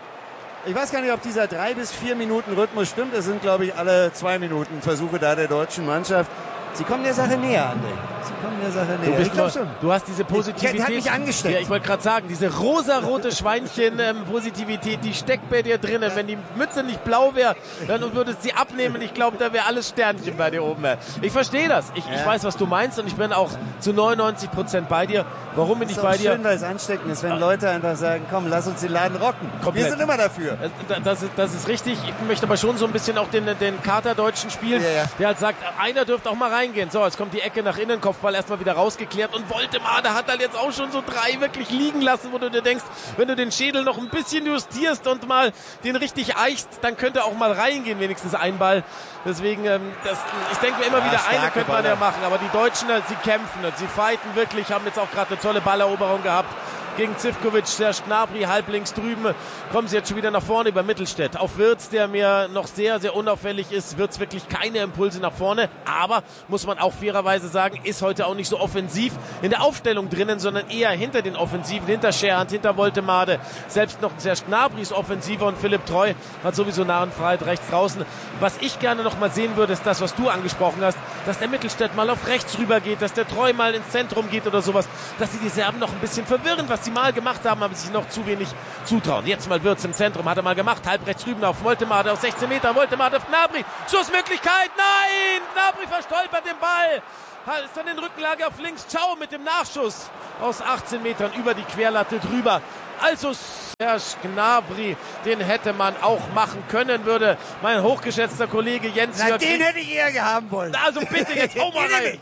Ich weiß gar nicht, ob dieser 3 bis 4 Minuten Rhythmus stimmt. Es sind, glaube ich, alle 2 Minuten Versuche da der deutschen Mannschaft. Sie kommen der Sache näher, André. Sie kommen der Sache näher.
Du hast diese Positivität.
Die hat mich angesteckt.
Ja, ich wollte gerade sagen, diese rosarote Schweinchen-Positivität, die steckt bei dir drinnen. Wenn die Mütze nicht blau wäre, dann würdest du sie abnehmen. Ich glaube, da wäre alles Sternchen bei dir oben. Ich verstehe das. Ich weiß, was du meinst und ich bin auch zu 99% bei dir. Warum bin ich bei dir?
Schön, weil es ansteckend ist, wenn Leute einfach sagen, komm, lass uns den Laden rocken.
Komplett.
Wir sind immer dafür.
Das ist richtig. Ich möchte aber schon so ein bisschen auch den Kater-Deutschen spielen, der halt sagt, einer dürfte auch mal reingehen. So, jetzt kommt die Ecke nach innen, Kopfball erstmal wieder rausgeklärt und Woltemade hat halt jetzt auch schon so 3 wirklich liegen lassen, wo du dir denkst, wenn du den Schädel noch ein bisschen justierst und mal den richtig eichst, dann könnte auch mal reingehen, wenigstens ein Ball. Deswegen, ich denke mir immer wieder, eine könnte man ja machen, aber die Deutschen, sie kämpfen und sie fighten wirklich, haben jetzt auch gerade eine tolle Balleroberung gehabt. Gegen Zivkovic, Serge Gnabry, halblinks drüben, kommen sie jetzt schon wieder nach vorne über Mittelstädt. Auf Wirtz, der mir noch sehr, sehr unauffällig ist, Wirtz wirklich keine Impulse nach vorne, aber, muss man auch fairerweise sagen, ist heute auch nicht so offensiv in der Aufstellung drinnen, sondern eher hinter den Offensiven, hinter Scherhand, hinter Woltemade. Selbst noch Serge Gnabry ist offensiver und Philipp Treu hat sowieso Narrenfreiheit rechts draußen. Was ich gerne noch mal sehen würde, ist das, was du angesprochen hast, dass der Mittelstädt mal auf rechts rüber geht, dass der Treu mal ins Zentrum geht oder sowas, dass sie die Serben noch ein bisschen verwirren, was sie mal gemacht haben, aber sich noch zu wenig zutrauen. Jetzt mal Wirtz im Zentrum, hat er mal gemacht, halb rechts rüben auf Woltemade, auf 16 Meter, Woltemade auf Gnabry, Schussmöglichkeit, nein! Gnabry verstolpert den Ball, ist dann in Rückenlage auf links, Ciao mit dem Nachschuss aus 18 Metern über die Querlatte drüber. Also Serge Gnabry, den hätte man auch machen können, würde mein hochgeschätzter Kollege Jens Jörg...
Den hätte ich eher gehaben wollen.
Also bitte, jetzt hau mal rein.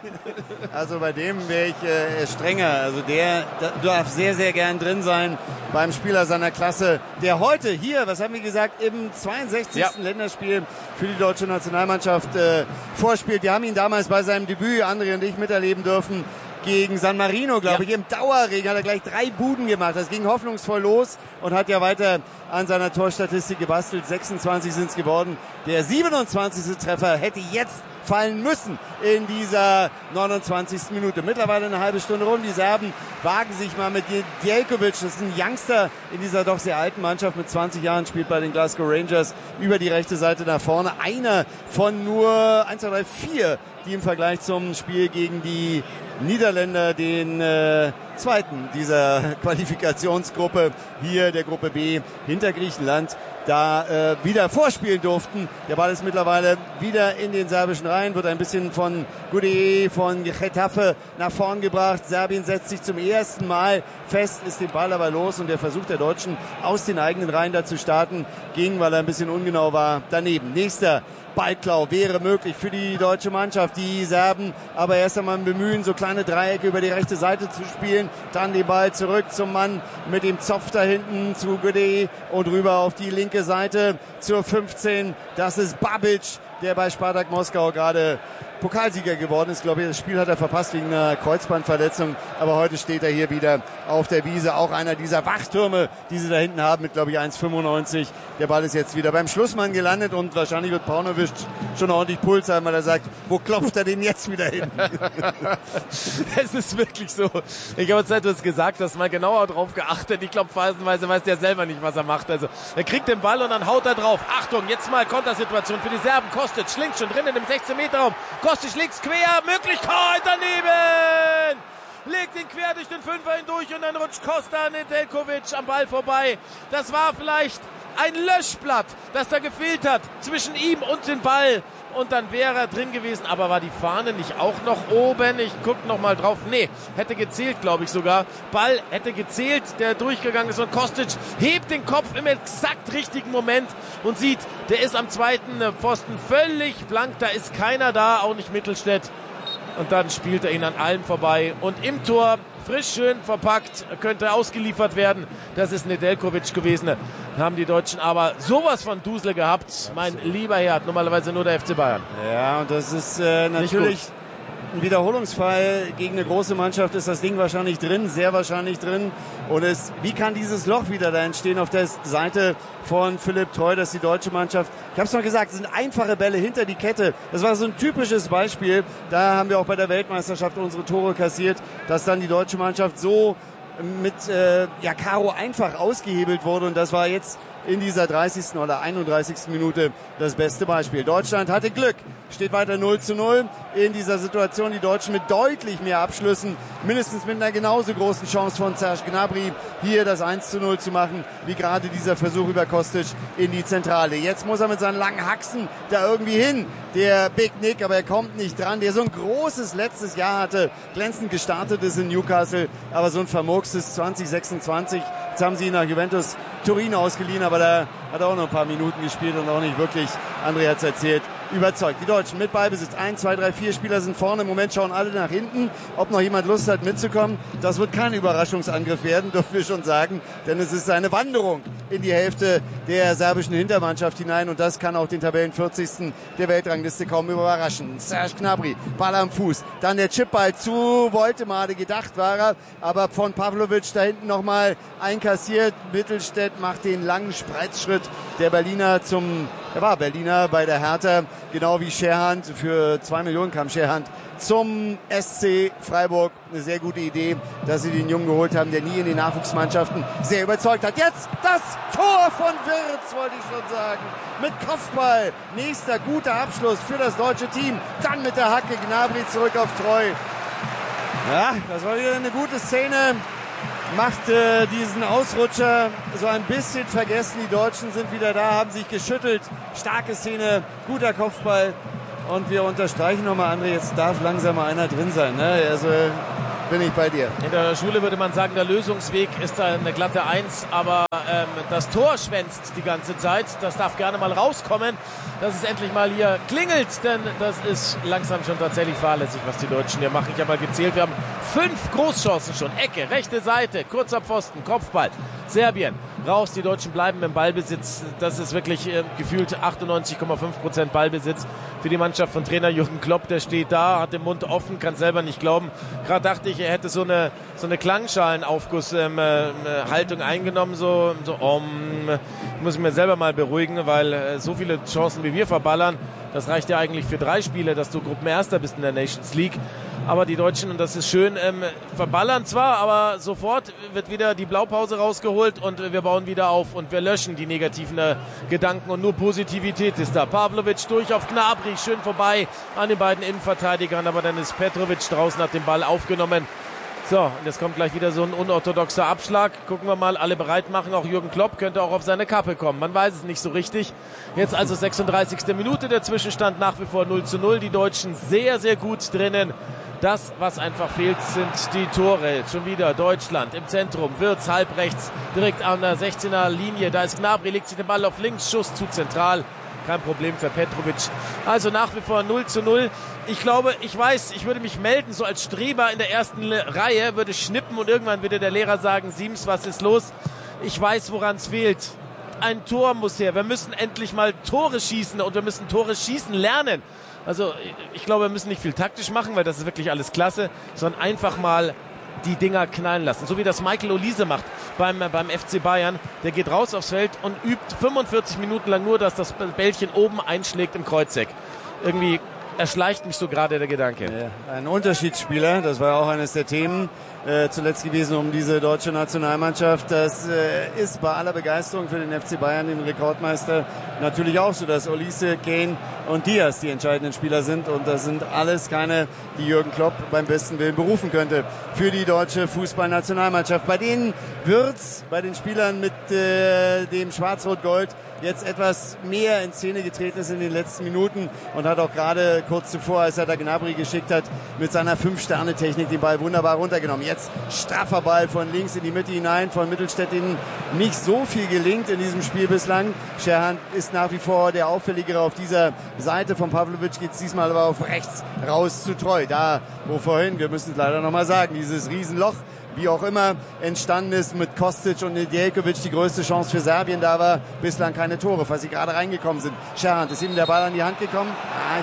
Also bei dem wäre ich strenger. Also der darf sehr, sehr gern drin sein beim Spieler seiner Klasse, der heute hier, was haben wir gesagt, im 62. Länderspiel für die deutsche Nationalmannschaft vorspielt. Wir haben ihn damals bei seinem Debüt, André und ich, miterleben dürfen, gegen San Marino, glaube ich, im Dauerregen hat er gleich 3 Buden gemacht. Das ging hoffnungsvoll los und hat ja weiter an seiner Torstatistik gebastelt. 26 sind es geworden. Der 27. Treffer hätte jetzt fallen müssen in dieser 29. Minute. Mittlerweile eine halbe Stunde rum. Die Serben wagen sich mal mit Djelkovic, das ist ein Youngster in dieser doch sehr alten Mannschaft, mit 20 Jahren, spielt bei den Glasgow Rangers, über die rechte Seite nach vorne. Einer von nur 1, 2, 3, 4, die im Vergleich zum Spiel gegen die Niederländer, den zweiten dieser Qualifikationsgruppe, hier der Gruppe B hinter Griechenland, da wieder vorspielen durften. Der Ball ist mittlerweile wieder in den serbischen Reihen, wird ein bisschen von Gude, von Getafe nach vorn gebracht. Serbien setzt sich zum ersten Mal fest, ist den Ball aber los und der Versuch der Deutschen aus den eigenen Reihen da zu starten ging, weil er ein bisschen ungenau war, daneben. Nächster Ballklau wäre möglich für die deutsche Mannschaft. Die Serben aber erst einmal bemühen, so kleine Dreiecke über die rechte Seite zu spielen. Dann den Ball zurück zum Mann mit dem Zopf da hinten zu Gude und rüber auf die linke Seite zur 15. Das ist Babic, der bei Spartak Moskau gerade Pokalsieger geworden ist. Ich glaube, das Spiel hat er verpasst wegen einer Kreuzbandverletzung. Aber heute steht er hier wieder auf der Wiese. Auch einer dieser Wachtürme, die sie da hinten haben, mit, glaube ich, 1,95. Der Ball ist jetzt wieder beim Schlussmann gelandet und wahrscheinlich wird Paunovic schon ordentlich Puls haben, weil er sagt, wo klopft er den jetzt wieder hin?
Es ist wirklich so. Ich habe seit du es gesagt hast, mal genauer drauf geachtet. Ich glaube, phasenweise weiß der selber nicht, was er macht. Also er kriegt den Ball und dann haut er drauf. Achtung, jetzt mal Kontersituation für die Serben. Kostic links schon drin in dem 16-Meter-Raum. Kostic links quer, Möglichkeit daneben! Legt ihn quer durch den Fünfer hindurch und dann rutscht Costa Nedeljkovic am Ball vorbei. Das war vielleicht ein Löschblatt, das da gefehlt hat zwischen ihm und dem Ball. Und dann wäre er drin gewesen, aber war die Fahne nicht auch noch oben? Ich guck noch mal drauf. Nee, hätte gezählt, glaube ich sogar. Ball hätte gezählt, der durchgegangen ist. Und Kostic hebt den Kopf im exakt richtigen Moment und sieht, der ist am zweiten Pfosten völlig blank. Da ist keiner da, auch nicht Mittelstädt. Und dann spielt er ihn an allem vorbei. Und im Tor, frisch schön verpackt, könnte ausgeliefert werden. Das ist Nedeljkovic gewesen. Haben die Deutschen aber sowas von Dusel gehabt. Mein lieber Herr, hat normalerweise nur der FC Bayern.
Ja, und das ist natürlich ein Wiederholungsfall. Gegen eine große Mannschaft ist das Ding wahrscheinlich drin, sehr wahrscheinlich drin. Und wie kann dieses Loch wieder da entstehen auf der Seite von Philipp Treu, dass die deutsche Mannschaft, ich habe es noch gesagt, es sind einfache Bälle hinter die Kette. Das war so ein typisches Beispiel. Da haben wir auch bei der Weltmeisterschaft unsere Tore kassiert, dass dann die deutsche Mannschaft so mit Karo einfach ausgehebelt wurde. Und das war jetzt in dieser 30. oder 31. Minute das beste Beispiel. Deutschland hatte Glück, steht weiter 0:0 in dieser Situation. Die Deutschen mit deutlich mehr Abschlüssen, mindestens mit einer genauso großen Chance von Serge Gnabry, hier das 1:0 zu machen, wie gerade dieser Versuch über Kostic in die Zentrale. Jetzt muss er mit seinen langen Haxen da irgendwie hin, der Big Nick, aber er kommt nicht dran, der so ein großes letztes Jahr hatte, glänzend gestartet ist in Newcastle, aber so ein vermurkstes 2026. Jetzt haben sie ihn nach Juventus Turin ausgeliehen, aber da hat er auch noch ein paar Minuten gespielt und auch nicht wirklich, André hat es erzählt, überzeugt. Die Deutschen mit Ballbesitz. 1, 2, 3, 4 Spieler sind vorne. Im Moment schauen alle nach hinten. Ob noch jemand Lust hat mitzukommen, das wird kein Überraschungsangriff werden, dürfen wir schon sagen. Denn es ist eine Wanderung in die Hälfte der serbischen Hintermannschaft hinein. Und das kann auch den Tabellen 40. der Weltrangliste kaum überraschen. Serge Gnabry, Ball am Fuß. Dann der Chipball zu Woltemade, gedacht war er. Aber von Pavlovic da hinten nochmal einkassiert. Mittelstädt macht den langen Spreizschritt. Der Berliner er war Berliner bei der Hertha, genau wie Scherhand. Für 2 Millionen kam Scherhand zum SC Freiburg. Eine sehr gute Idee, dass sie den Jungen geholt haben, der nie in den Nachwuchsmannschaften sehr überzeugt hat. Jetzt das Tor von Wirtz, wollte ich schon sagen. Mit Kopfball. Nächster guter Abschluss für das deutsche Team. Dann mit der Hacke Gnabry zurück auf Treu. Ja, das war wieder eine gute Szene. Macht diesen Ausrutscher so ein bisschen vergessen. Die Deutschen sind wieder da, haben sich geschüttelt. Starke Szene, guter Kopfball. Und wir unterstreichen nochmal, André, jetzt darf langsam mal einer drin sein. Ne? Also bin ich bei dir.
In der Schule würde man sagen, der Lösungsweg ist da eine glatte 1, aber das Tor schwänzt die ganze Zeit. Das darf gerne mal rauskommen, dass es endlich mal hier klingelt, denn das ist langsam schon tatsächlich fahrlässig, was die Deutschen hier machen. Ich habe mal gezählt, wir haben 5 Großchancen schon. Ecke, rechte Seite, kurzer Pfosten, Kopfball. Serbien raus, die Deutschen bleiben im Ballbesitz. Das ist wirklich gefühlt 98,5% Ballbesitz für die Mannschaft von Trainer Jürgen Klopp. Der steht da, hat den Mund offen, kann selber nicht glauben. Gerade dachte ich, er hätte so eine Klangschalenaufguss-Haltung eingenommen. Ich muss mich selber mal beruhigen, weil so viele Chancen wie wir verballern, das reicht ja eigentlich für 3 Spiele, dass du Gruppenerster bist in der Nations League. Aber die Deutschen, und das ist schön, verballern zwar, aber sofort wird wieder die Blaupause rausgeholt und wir bauen wieder auf und wir löschen die negativen Gedanken und nur Positivität ist da. Pavlovic durch auf Gnabry, schön vorbei an den beiden Innenverteidigern, aber dann ist Petrovic draußen, hat den Ball aufgenommen. So, und jetzt kommt gleich wieder so ein unorthodoxer Abschlag. Gucken wir mal, alle bereit machen. Auch Jürgen Klopp könnte auch auf seine Kappe kommen. Man weiß es nicht so richtig. Jetzt also 36. Minute, der Zwischenstand nach wie vor 0:0. Die Deutschen sehr, sehr gut drinnen. Das, was einfach fehlt, sind die Tore. Schon wieder Deutschland im Zentrum. Wirtz halb rechts, direkt an der 16er Linie. Da ist Gnabry, legt sich den Ball auf links. Schuss zu zentral. Kein Problem für Petrovic. Also nach wie vor 0:0. Ich glaube, ich würde mich melden, so als Streber in der ersten Reihe, würde schnippen und irgendwann würde der Lehrer sagen, Siems, was ist los? Ich weiß, woran es fehlt. Ein Tor muss her. Wir müssen endlich mal Tore schießen und wir müssen Tore schießen lernen. Also ich glaube, wir müssen nicht viel taktisch machen, weil das ist wirklich alles klasse, sondern einfach mal die Dinger knallen lassen. So wie das Michael Olise macht beim FC Bayern. Der geht raus aufs Feld und übt 45 Minuten lang nur, dass das Bällchen oben einschlägt im Kreuzeck. Irgendwie erschleicht mich so gerade der Gedanke.
Ja, ein Unterschiedsspieler, das war auch eines der Themen zuletzt gewesen um diese deutsche Nationalmannschaft. Das ist bei aller Begeisterung für den FC Bayern, den Rekordmeister, natürlich auch so, dass Olise, Kane und Diaz die entscheidenden Spieler sind. Und das sind alles keine, die Jürgen Klopp beim besten Willen berufen könnte für die deutsche Fußballnationalmannschaft. Bei denen wird's, bei den Spielern mit dem Schwarz-Rot-Gold, jetzt etwas mehr in Szene getreten ist in den letzten Minuten und hat auch gerade kurz zuvor, als er da Gnabry geschickt hat, mit seiner 5-Sterne-Technik den Ball wunderbar runtergenommen. Jetzt straffer Ball von links in die Mitte hinein, von Mittelstädt, denen nicht so viel gelingt in diesem Spiel bislang. Scherhand ist nach wie vor der Auffälligere auf dieser Seite. Von Pavlovic geht es diesmal aber auf rechts raus zu Treu. Da, wo vorhin, wir müssen es leider nochmal sagen, dieses Riesenloch, wie auch immer, entstanden ist mit Kostic und Nedeljkovic, die größte Chance für Serbien. Da war bislang keine Tore, falls sie gerade reingekommen sind. Scherhand, ist ihm der Ball an die Hand gekommen? Ah,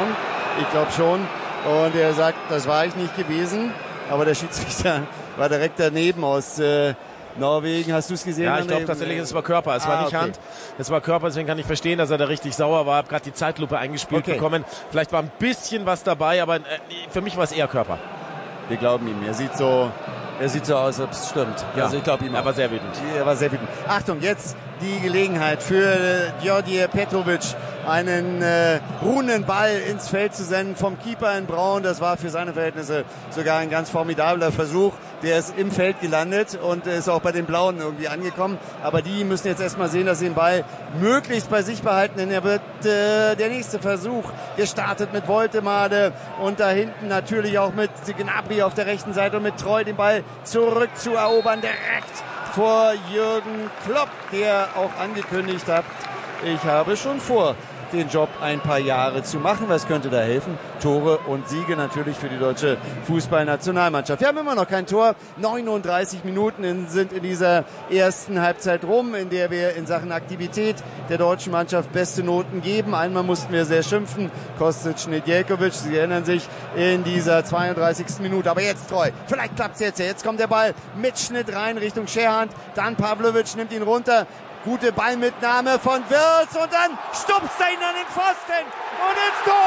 ich glaube schon. Und er sagt, das war ich nicht gewesen. Aber der Schiedsrichter war direkt daneben aus Norwegen. Hast du es gesehen?
Ja, ich glaube tatsächlich, es war Körper. Es war nicht Hand. Es war Körper, deswegen kann ich verstehen, dass er da richtig sauer war. Hab gerade die Zeitlupe eingespielt bekommen. Vielleicht war ein bisschen was dabei, aber für mich war es eher Körper.
Wir glauben ihm. Er sieht so Er sieht so aus, ob es stimmt.
Ja,
also ich glaube ihm.
Er war sehr wütend.
Er war sehr wütend. Achtung, jetzt die Gelegenheit für Djordje Petrovic, einen ruhenden Ball ins Feld zu senden vom Keeper in Braun. Das war für seine Verhältnisse sogar ein ganz formidabler Versuch. Der ist im Feld gelandet und ist auch bei den Blauen irgendwie angekommen. Aber die müssen jetzt erstmal sehen, dass sie den Ball möglichst bei sich behalten, denn er wird der nächste Versuch gestartet mit Woltemade und da hinten natürlich auch mit Gnabry auf der rechten Seite und mit Treu den Ball zurück zu erobern, direkt vor Jürgen Klopp, der auch angekündigt hat, ich habe schon vor, den Job ein paar Jahre zu machen. Was könnte da helfen? Tore und Siege natürlich für die deutsche Fußballnationalmannschaft. Wir haben immer noch kein Tor. 39 Minuten sind in dieser ersten Halbzeit rum, in der wir in Sachen Aktivität der deutschen Mannschaft beste Noten geben. Einmal mussten wir sehr schimpfen. Kostic, Nedjelkovic, Sie erinnern sich, in dieser 32. Minute. Aber jetzt Treu. Vielleicht klappt es jetzt. Jetzt kommt der Ball mit Schnitt rein Richtung Scherhand. Dann Pavlovic nimmt ihn runter. Gute Ballmitnahme von Wirtz und dann stupst er ihn an den Pfosten und ins Tor!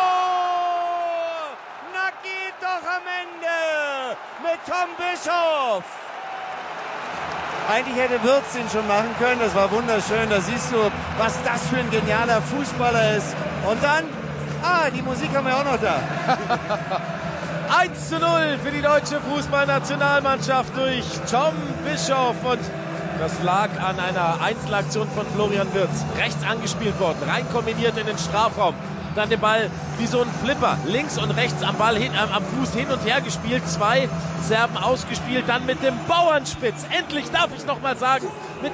Na geht doch am Ende mit Tom Bischoff! Eigentlich hätte Wirtz den schon machen können, das war wunderschön, da siehst du, was das für ein genialer Fußballer ist. Und dann, die Musik haben wir auch noch da.
1:0 für die deutsche Fußballnationalmannschaft durch Tom Bischoff und das lag an einer Einzelaktion von Florian Wirtz. Rechts angespielt worden, rein kombiniert in den Strafraum. Dann den Ball wie so ein Flipper links und rechts am Fuß hin und her gespielt. 2 Serben ausgespielt, dann mit dem Bauernspitz. Endlich darf ich noch mal sagen, mit